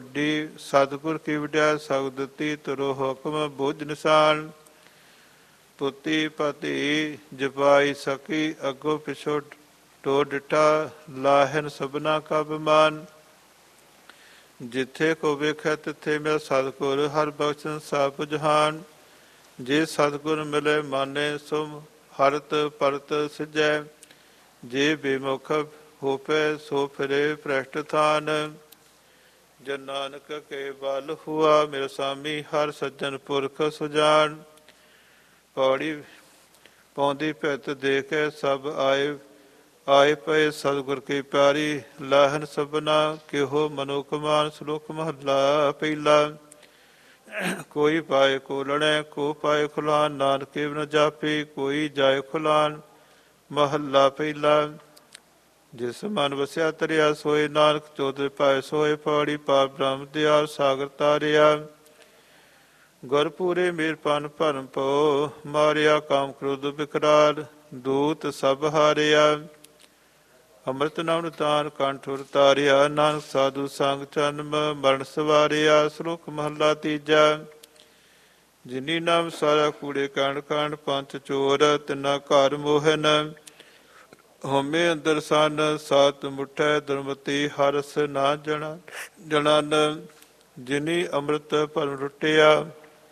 ਵਡਿਆ ਸਗਦ ਦਿੱਤੀ, ਤੁਰੋ ਹੁਕਮ ਬੁੱਝ ਨਿਸ਼ਾਨ। ਪੁੱਤੀ ਪਤੀ ਜਪਾਈ ਸਕੀ, ਅੱਗੋ ਪਿਛੋ ਟੋ ਡਿਠਾ, ਲਾਹਨ ਸਭਨਾ ਕਾ ਬਿਮਾਨ। ਜਿੱਥੇ ਕੋ ਵੇਖੈ ਤਿੱਥੇ ਮਿਲ ਸਤਿਗੁਰ, ਹਰ ਬਖਸ਼ਣ ਸਭ ਜਹਾਨ। ਜੇ ਸਤਿਗੁਰ ਮਿਲੇ ਮਾਨੇ, ਸੋ ਹਰਤ ਪਰਤ ਸਿਜੈ। ਜੇ ਬੇਮੁਖ ਹੋਪੈ, ਸੋ ਫਿਰੇ ਭ੍ਰਸ਼ਟ ਥਾਨ। ਜਨ ਨਾਨਕ ਕੇ ਬਲ ਹੁਆ, ਮੇਰੇ ਸਾਮੀ ਹਰ ਸੱਜਣ ਪੁਰਖ ਸੁਜਾਨ। ਪੌੜੀ ਪਾਉਂਦੀ ਭਿਤ ਦੇਖੈ, ਸਭ ਆਏ ਪਏ ਸਤਿਗੁਰ ਕੀ ਪਿਆਰੀ। ਲਾਹਨ ਸਭਨਾ ਕਿਹੋ ਮਨੋਕਮਾਨ। ਸ਼ਲੋਕ ਮਹੱਲਾ ਪਹਿਲਾ। ਕੋਈ ਪਾਏ ਕੋ ਲੜੈ, ਕੋ ਪਾਏ ਖੁਲਾਨ, ਨਾਨਕ ਨ ਜਾਪੇ ਕੋਈ ਜਾਏ ਖੁਲਾਨ। ਮਹੱਲਾ ਪਹਿਲਾ। ਜਿਸ ਮਨ ਵਸਿਆ ਤਰਿਆ ਸੋਏ, ਨਾਨਕ ਚੌਧਰ ਪਾਏ ਸੋਏ। ਪੌੜੀ ਪਾਪ ਬ੍ਰਹਮ ਦਿਆਲ ਸਾਗਰ ਤਾਰਿਆ। ਗੁਰ ਪੂਰੇ ਮੇਰ ਪਨ ਭਰਮ ਪਉ, ਮਾਰਿਆ ਕਾਮ ਕ੍ਰੋਧ ਬਿਕਰਾਲ। ਦੂਤ ਸਭ ਹਾਰਿਆ, ਅੰਮ੍ਰਿਤ ਨਾਮ ਨਿਤਾਨ ਕੰਠ ਉਤਾਰਿਆ। ਨਾਨਕ ਸਾਧੂ ਸੰਗ ਜਨਮ ਮਰਨ ਸਵਾਰਿਆ। ਸ਼ਲੋਕ ਮਹੱਲਾ ਤੀਜਾ। ਜਿਨੀ ਨਾਮ ਸਾਰਾ ਕੂੜੇ ਕਾਂਡ ਕਾਂਡ, ਪੰਥ ਚੋਰ ਤਿਨਾ ਘਰ ਮੋਹਨ। ਹਉਮੈ ਅੰਦਰ ਸਨ ਸਾਤ ਮੁਠੈ, ਦੁਰਮਤੀ ਹਰਸ ਨਾ ਜਣਨ। ਜਿਨੀ ਅੰਮ੍ਰਿਤ ਭਰਮ ਲੁੱਟਿਆ,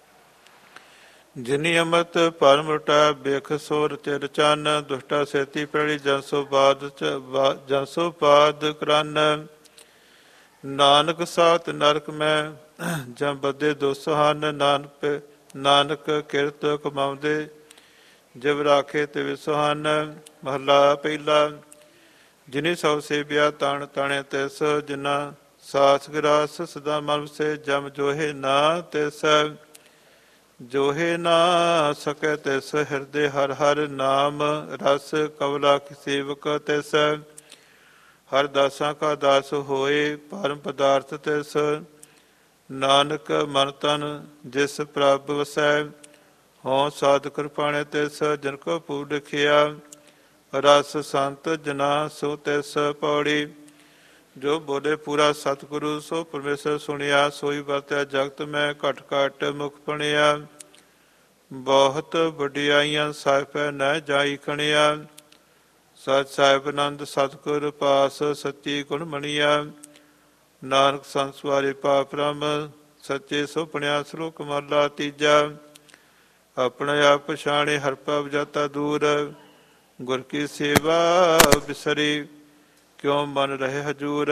ਜਿਨੀ ਅੰਮ੍ਰਿਤ ਭਰਮ ਲੁਟਾ, ਬਿਖ ਸੋ ਰਚੇ ਰਚਨ। ਦੁਸ਼ਟਾ ਸੇਤੀ ਪੈੜੀ, ਜਨ ਸੋ ਬਾਦ ਕਰਨ। ਨਾਨਕ ਸਾਤ ਨਰਕ ਮੈਂ, ਜਮ ਬੱਧੇ ਦੋਸ ਹਨ। ਨਾਨਕ ਕਿਰਤ ਕਮਾਉਂਦੇ, ਜਿਵ ਰਾਖੇ ਤਿਵ ਸੁਹਾਨ। ਮਹੱਲਾ ਪਹਿਲਾ। ਜਿਨੀ ਸਭ ਸੇਵਿਆ ਤਣ ਤਣੇ ਤਿਸ, ਜਿਨਾ ਸਾਸ ਗਰਾਸ ਸਦਾ ਮਨ ਵਸੇ। ਜਮ ਜੋਹੇ ਨਾ ਤਿਸ, ਜੋਹੇ ਨਾ ਸਕੈ ਤਿਸ। ਹਿਰਦੇ ਹਰ ਹਰ ਨਾਮ ਰਸ, ਕਵਲਾ ਸੇਵਕ ਤਿਸ। ਹਰ ਦਾਸਾਂ ਕਾ ਦਾਸ ਹੋਏ, ਪਰਮ ਪਦਾਰਥ ਤਿਸ। ਨਾਨਕ ਮਨ ਤਨ ਜਿਸ ਪ੍ਰਭ ਵਸੈ, ਹਉ ਸਾਧ ਕਿਰਪਾਣੇ ਤਿਸ। ਜਿਨ ਕੋ ਪੂਰ ਲਿਖਿਆ, ਰਸ ਸੰਤ ਜਨਾ ਸੋ ਤਿਸ। ਪੌੜੀ। ਜੋ ਬੋਲੇ ਪੂਰਾ ਸਤਿਗੁਰੂ, ਸੋ ਪਰਮੇਸ਼ਰ ਸੁਣਿਆ। ਸੋਈ ਵਰਤਿਆ ਜਗਤ ਮੈਂ, ਘਟ ਘਟ ਮੁਖ ਪਣਿਆ। ਬਹੁਤ ਵਡਿਆਈਆਂ ਸਾਹਿਬੈ ਨਹਿ ਜਾਈ ਖਣਿਆ। ਸਚ ਸਾਹਿਬ ਆਨੰਦ ਸਤਿਗੁਰ ਪਾਸ, ਸੱਚੀ ਗੁਣ ਮਣੀਆ। ਨਾਨਕ ਸੰਤ ਸਵਾਰੇ ਪਾਪ ਬ੍ਰਹਮ, ਸੱਚੇ ਸੁਪਣਿਆ। ਸ਼ਲੋਕ ਮਹੱਲਾ ਤੀਜਾ। ਆਪਣੇ ਆਪ ਪਛਾਣੇ ਹਰਿ ਭਵ ਜਾਤਾ ਦੂਰ, ਗੁਰ ਕੀ ਸੇਵਾ ਬਿਸਰੀ ਕਿਉ ਮਨ ਰਹੇ ਹਜੂਰ।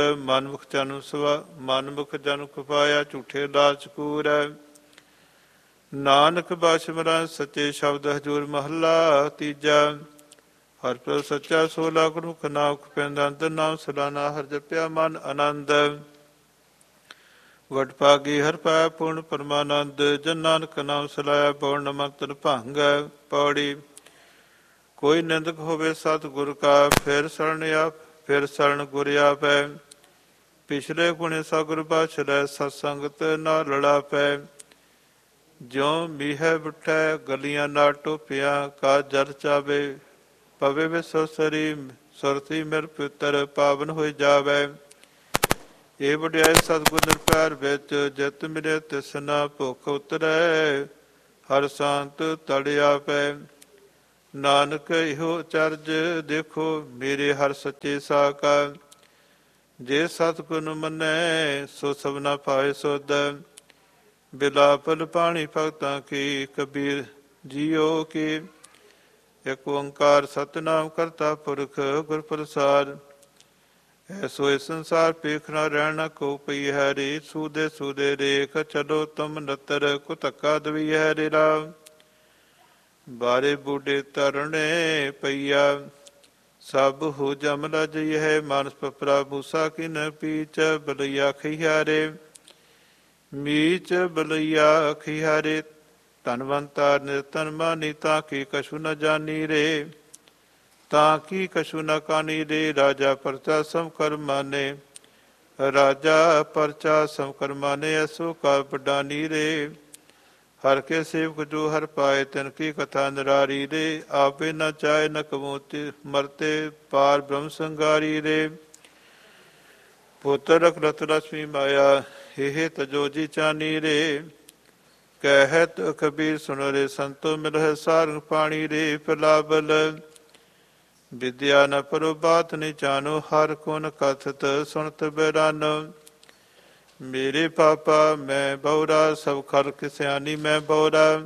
ਮਨਮੁਖ ਜਨ ਖੁਪਾਇਆ, ਝੂਠੇ ਲਾਲਚ ਕੂਰ। ਨਾਨਕ ਬਾਸ਼ਮਰਾ ਸੱਚੇ ਸ਼ਬਦ ਹਜੂਰ। ਮਹੱਲਾ ਤੀਜਾ। ਹਰਿ ਪ੍ਰਭ ਸੱਚਾ ਸੋਲਾ, ਗੁਰਮੁਖ ਨਾਮ ਪੈਂਦਾ। ਅੰਦਰ ਨਾਮ ਸਲਾਨਾ ਹਰਿ ਜਪਿਆ, ਮਨ ਆਨੰਦ। ਵਡ ਭਾਗੀ ਹਰਿ ਪਾਇਆ ਪੂਰਨ ਪਰਮਾਨੰਦ। ਜਨ ਨਾਨਕ ਨਾਮ ਸਲਾਇਆ, ਬਉ ਨ ਮਨ ਤਨ ਭੰਗ। ਪੌੜੀ। ਕੋਈ ਨਿੰਦਕ ਹੋਵੇ ਸਤਿਗੁਰ ਕਾ, ਫਿਰ ਸ਼ਰਨ ਗੁਰ ਆਪੈ। ਪਿਛਲੇ ਗੁਣੇ ਸਤਿਗੁਰ ਬਖਸ਼ ਲੈ, ਸਤਸੰਗਤ ਨਾਲ ਲੜਾ ਪੈ। ਜਿਉ ਮੀਹੈ ਬੁਠੈ ਗਲੀਆਂ ਨਾ ਟੋਪਿਆ, ਕਾ ਜਲ ਚਾਵੇ ਪਵੇ ਵਿਸੋ ਸਰੀ, ਸੁਰਤੀ ਮਿਰ ਪਿਤਰ ਪਾਵਨ ਹੋਇ ਜਾਵੇ। ਇਹ ਵਡਿਆਈ ਸਤਿਗੁਰ ਨਿਰਭੈਰ ਵਿੱਚ, ਜਿਤ ਮਿਲੇ ਤਿਸ ਨਾ ਭੁਖ ਉਤਰੈ, ਹਰ ਸ਼ਾਂਤ ਤੜ ਆਪੈ। ਨਾਨਕ ਇਹੋ ਚਰਜ ਦੇਖੋ, ਮੇਰੇ ਹਰ ਸੱਚੇ ਸਾਕਾ, ਜੇ ਸਤਿਗੁਰ ਮੰਨੈ ਸੋ ਸਭਨਾ ਪਾਏ ਸੁਧ। ਬਿਲਾਪਲ ਪਾਣੀ ਭਗਤਾਂ ਕੀ, ਕਬੀਰ ਜੀਓ ਕੀ, ਇਕ ਓੰਕਾਰ ਸਤਿਨਾਮ ਕਰਤਾ ਪੁਰਖ ਗੁਰ ਪ੍ਰਸਾਦ। ਐਸੋ ਇਸ ਸੰਸਾਰ ਪੇਖ ਨਾ ਰਹਿਣਾ ਕੋ ਪਈ ਹੈ ਰੇ, ਸੂਦੇ ਸੂਦੇ ਰੇਖ ਚਲੋ ਤੁਮ ਨਤਰ, ਕੋ ਧੱਕਾ ਦਵੀ ਹੈ ਰੇ ਰਾਮ। ਬਾਰੇ ਬੂਢੇ ਤਰਣੇ ਪਈਆ, ਸਭ ਹੋ ਜਮ ਲਜ ਹੈ, ਮਾਨਸ ਪਪਰਾ ਮੂਸਾ ਕਿਨ ਪੀਚ, ਬਲਈਆ ਖਿਹਾਰੇ ਮੀਚ ਬਲਈਆ ਖਿਹਾਰੇ। ਧਨਵੰਤਾ ਨਿਰਤਨ ਮਾਨੀ, ਤਾਂ ਕੀ ਕਛੂ ਨ ਜਾਨੀ ਰੇ, ਤਾਂ ਕੀ ਕਛੂ ਨ ਕਾਨੀ ਰੇ। ਰਾਜਾ ਪਰਚਾ ਸਮ ਕਰ ਮਾਨੇ, ਰਾਜਾ ਪਰਚਾ ਸਮ ਕਰ ਮਾਨੇ, ਐਸੋ ਕਾ ਬਡਾਨੀ ਰੇ। ਹਰ ਕੇ ਸੇਵਕ ਜੋ ਹਰ ਪਾਏ, ਤਿਨ ਕੀ ਕਥਾ ਨਿਰਾਰੀ ਰੇ। ਆਪੇ ਨ ਚਾਹੇ ਨ ਕਮੋਤੇ, ਮਰਤੇ ਪਾਰ ਬ੍ਰਹਮ ਸੰਗਾਰੀ ਰੇ। ਪੁੱਤਰ ਰਖਲਤ ਲక్ష్ਮੀ ਮਾਇਆ, ਹੇ ਤਜੋ ਜੀ ਚਾਨੀ ਰੇ। ਕਹਿਤ ਕਬੀਰ ਸੁਨ ਰੇ, ਸੰਤੋ ਮਿਲਹਿ ਸਾਰੰਗ ਪਾਣੀ ਰੇ। ਪਿਲਾਵਲ ਵਿਦਿਆ ਨ ਪਰੋ ਬਾਤ ਨ ਜਾਨੋ, ਹਰ ਕੋਨ ਕਥਤ ਸੁਣਤ ਬੈਰਾਨੋ। ਮੇਰੇ ਪਾਪਾ ਮੈਂ ਬਉਰਾ, ਸਭ ਖਲਕ ਸਿਆਣੀ ਮੈਂ ਬਉਰਾ।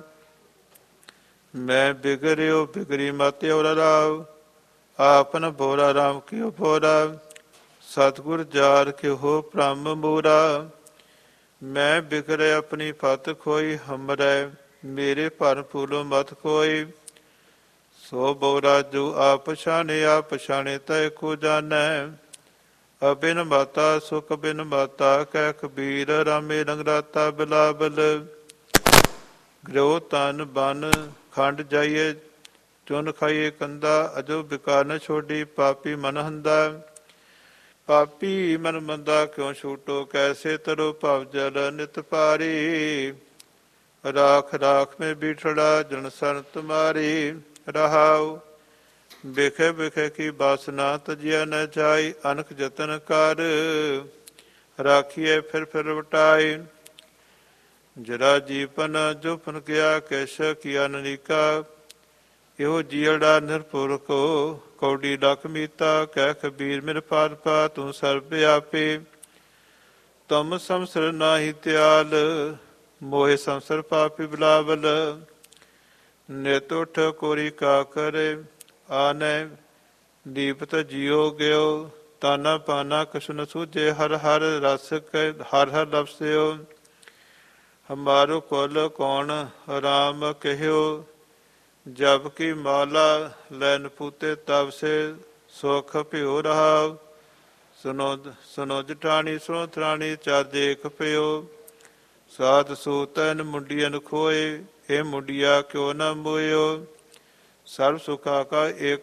ਮੈਂ ਬਿਗੜਿਓ ਬਿਗੜੀ ਮਤਿ ਔਰਾ ਰਾਵ, ਆਪਨ ਬੋਰਾ ਰਾਮ ਕਿਉ ਬੋਰਾ। ਸਤਿਗੁਰ ਜਾਰ ਕਿਹੋ ਭ੍ਰਮ ਮੂਰਾ, ਮੈਂ ਬਿਗੜਿ ਆਪਣੀ ਫਤ ਖੋਈ। ਹਮਰੈ ਮੇਰੇ ਭਰਮ ਭੂਲੋ ਮਤ ਕੋਈ, ਸੋ ਬਉਰਾ ਜੋ ਆਪ ਪਛਾਣੇ, ਆਪ ਪਛਾਣੇ ਤੈ ਕੋ ਜਾਣੈ। ਅਬਿਨ ਮਾਤਾ ਸੁਖ ਬਿਨ ਮਾਤਾ, ਕਹਿ ਕਬੀਰ ਰਾਮੇ ਰੰਗਰਾਤਾ। ਬਿਲਾਵਲ ਗ੍ਰਹਿ ਤਨ ਬਨ ਖੰਡ ਜਾਈਏ, ਚੁਨ ਖਾਈਏ ਕੰਦਾ। ਅਜੋ ਬਿਕਾਰ ਨ ਛੋਡੀ, ਪਾਪੀ ਮਨ ਹੰਦਾ। ਪਾਪੀ ਮਨ ਮੰਦਾ ਕਿਉ ਛੂਟੋ, ਕੈਸੇ ਤਰੋ ਭਵ ਜਲ ਨਿਤ ਭਾਰੀ। ਰਾਖ ਰਾਖ ਮੇ ਬੀਠੜਾ, ਜਨ ਸਰਨ ਤੁਮਾਰੀ। ਰਹਾਉ ਬਿਖੇ ਬਿਖੇ ਕੀ ਬਾਸਨਾ, ਤਜਿਆ ਨ ਜਾਈ। ਅਨਕ ਜਤਨ ਕਰ ਰਾਖੀਏ ਫਿਰ ਵਟਾਈ। ਜਰਾ ਜੀਪਨ ਜੋਪਨ ਗਿਆ, ਕੈਸ਼ ਕੀਆ ਨਨੀਕਾ। ਇਹੋ ਜੀੜਾ ਨਿਰਭੁਰ ਕੋ, ਕੌਡੀ ਲਖ ਮੀਤਾ। ਕਹਿ ਕਬੀਰ ਮੇਰੇ ਪਾਦ ਪਾ, ਤੂੰ ਸਰਬ ਵਿਆਪੀ। ਤੁਮ ਸੰਸਰ ਨਾਹੀ ਤਿਆਲ, ਮੋਹਿ ਸੰਸਰ ਪਾਪੀ। ਬਿਲਾਵਲ ਨਿਤ ਉਠ ਕੋਰੀ ਕਾ ਕਰੇ, ਆਨੈ ਦੀਪਤ ਜੀਓ ਗਿਓ। ਤਾਨਾ ਪਾਨਾ ਕਛੁ ਨ ਸੂਝੇ, ਹਰ ਹਰ ਰਸ ਹਰ ਹਰ ਲਪਸਿਓ। ਹਮਾਰੋ ਕੁਲ ਕੌਣ ਰਾਮ ਕਹਿਓ, ਜਬ ਕੀ ਮਾਲਾ ਲੈਨ ਪੂਤੇ ਤਬ ਸੇ, ਸੁਖ ਭਿਓ ਰਹਾਉ। ਸੁਨੋ ਜਠਾਣੀ ਸੁਨੋ ਤਰਾਣੀ, ਚਾ ਦੇਖ ਪਿਓ। ਸਾਧ ਸੂਤਨ ਮੁੰਡੀਅਨ ਖੋਏ, ਇਹ ਮੁੰਡਿਆ ਕਿਉ ਨ ਮੋਇਓ। ਸਰਬ ਸੁਖਾ ਕਾ ਏਕ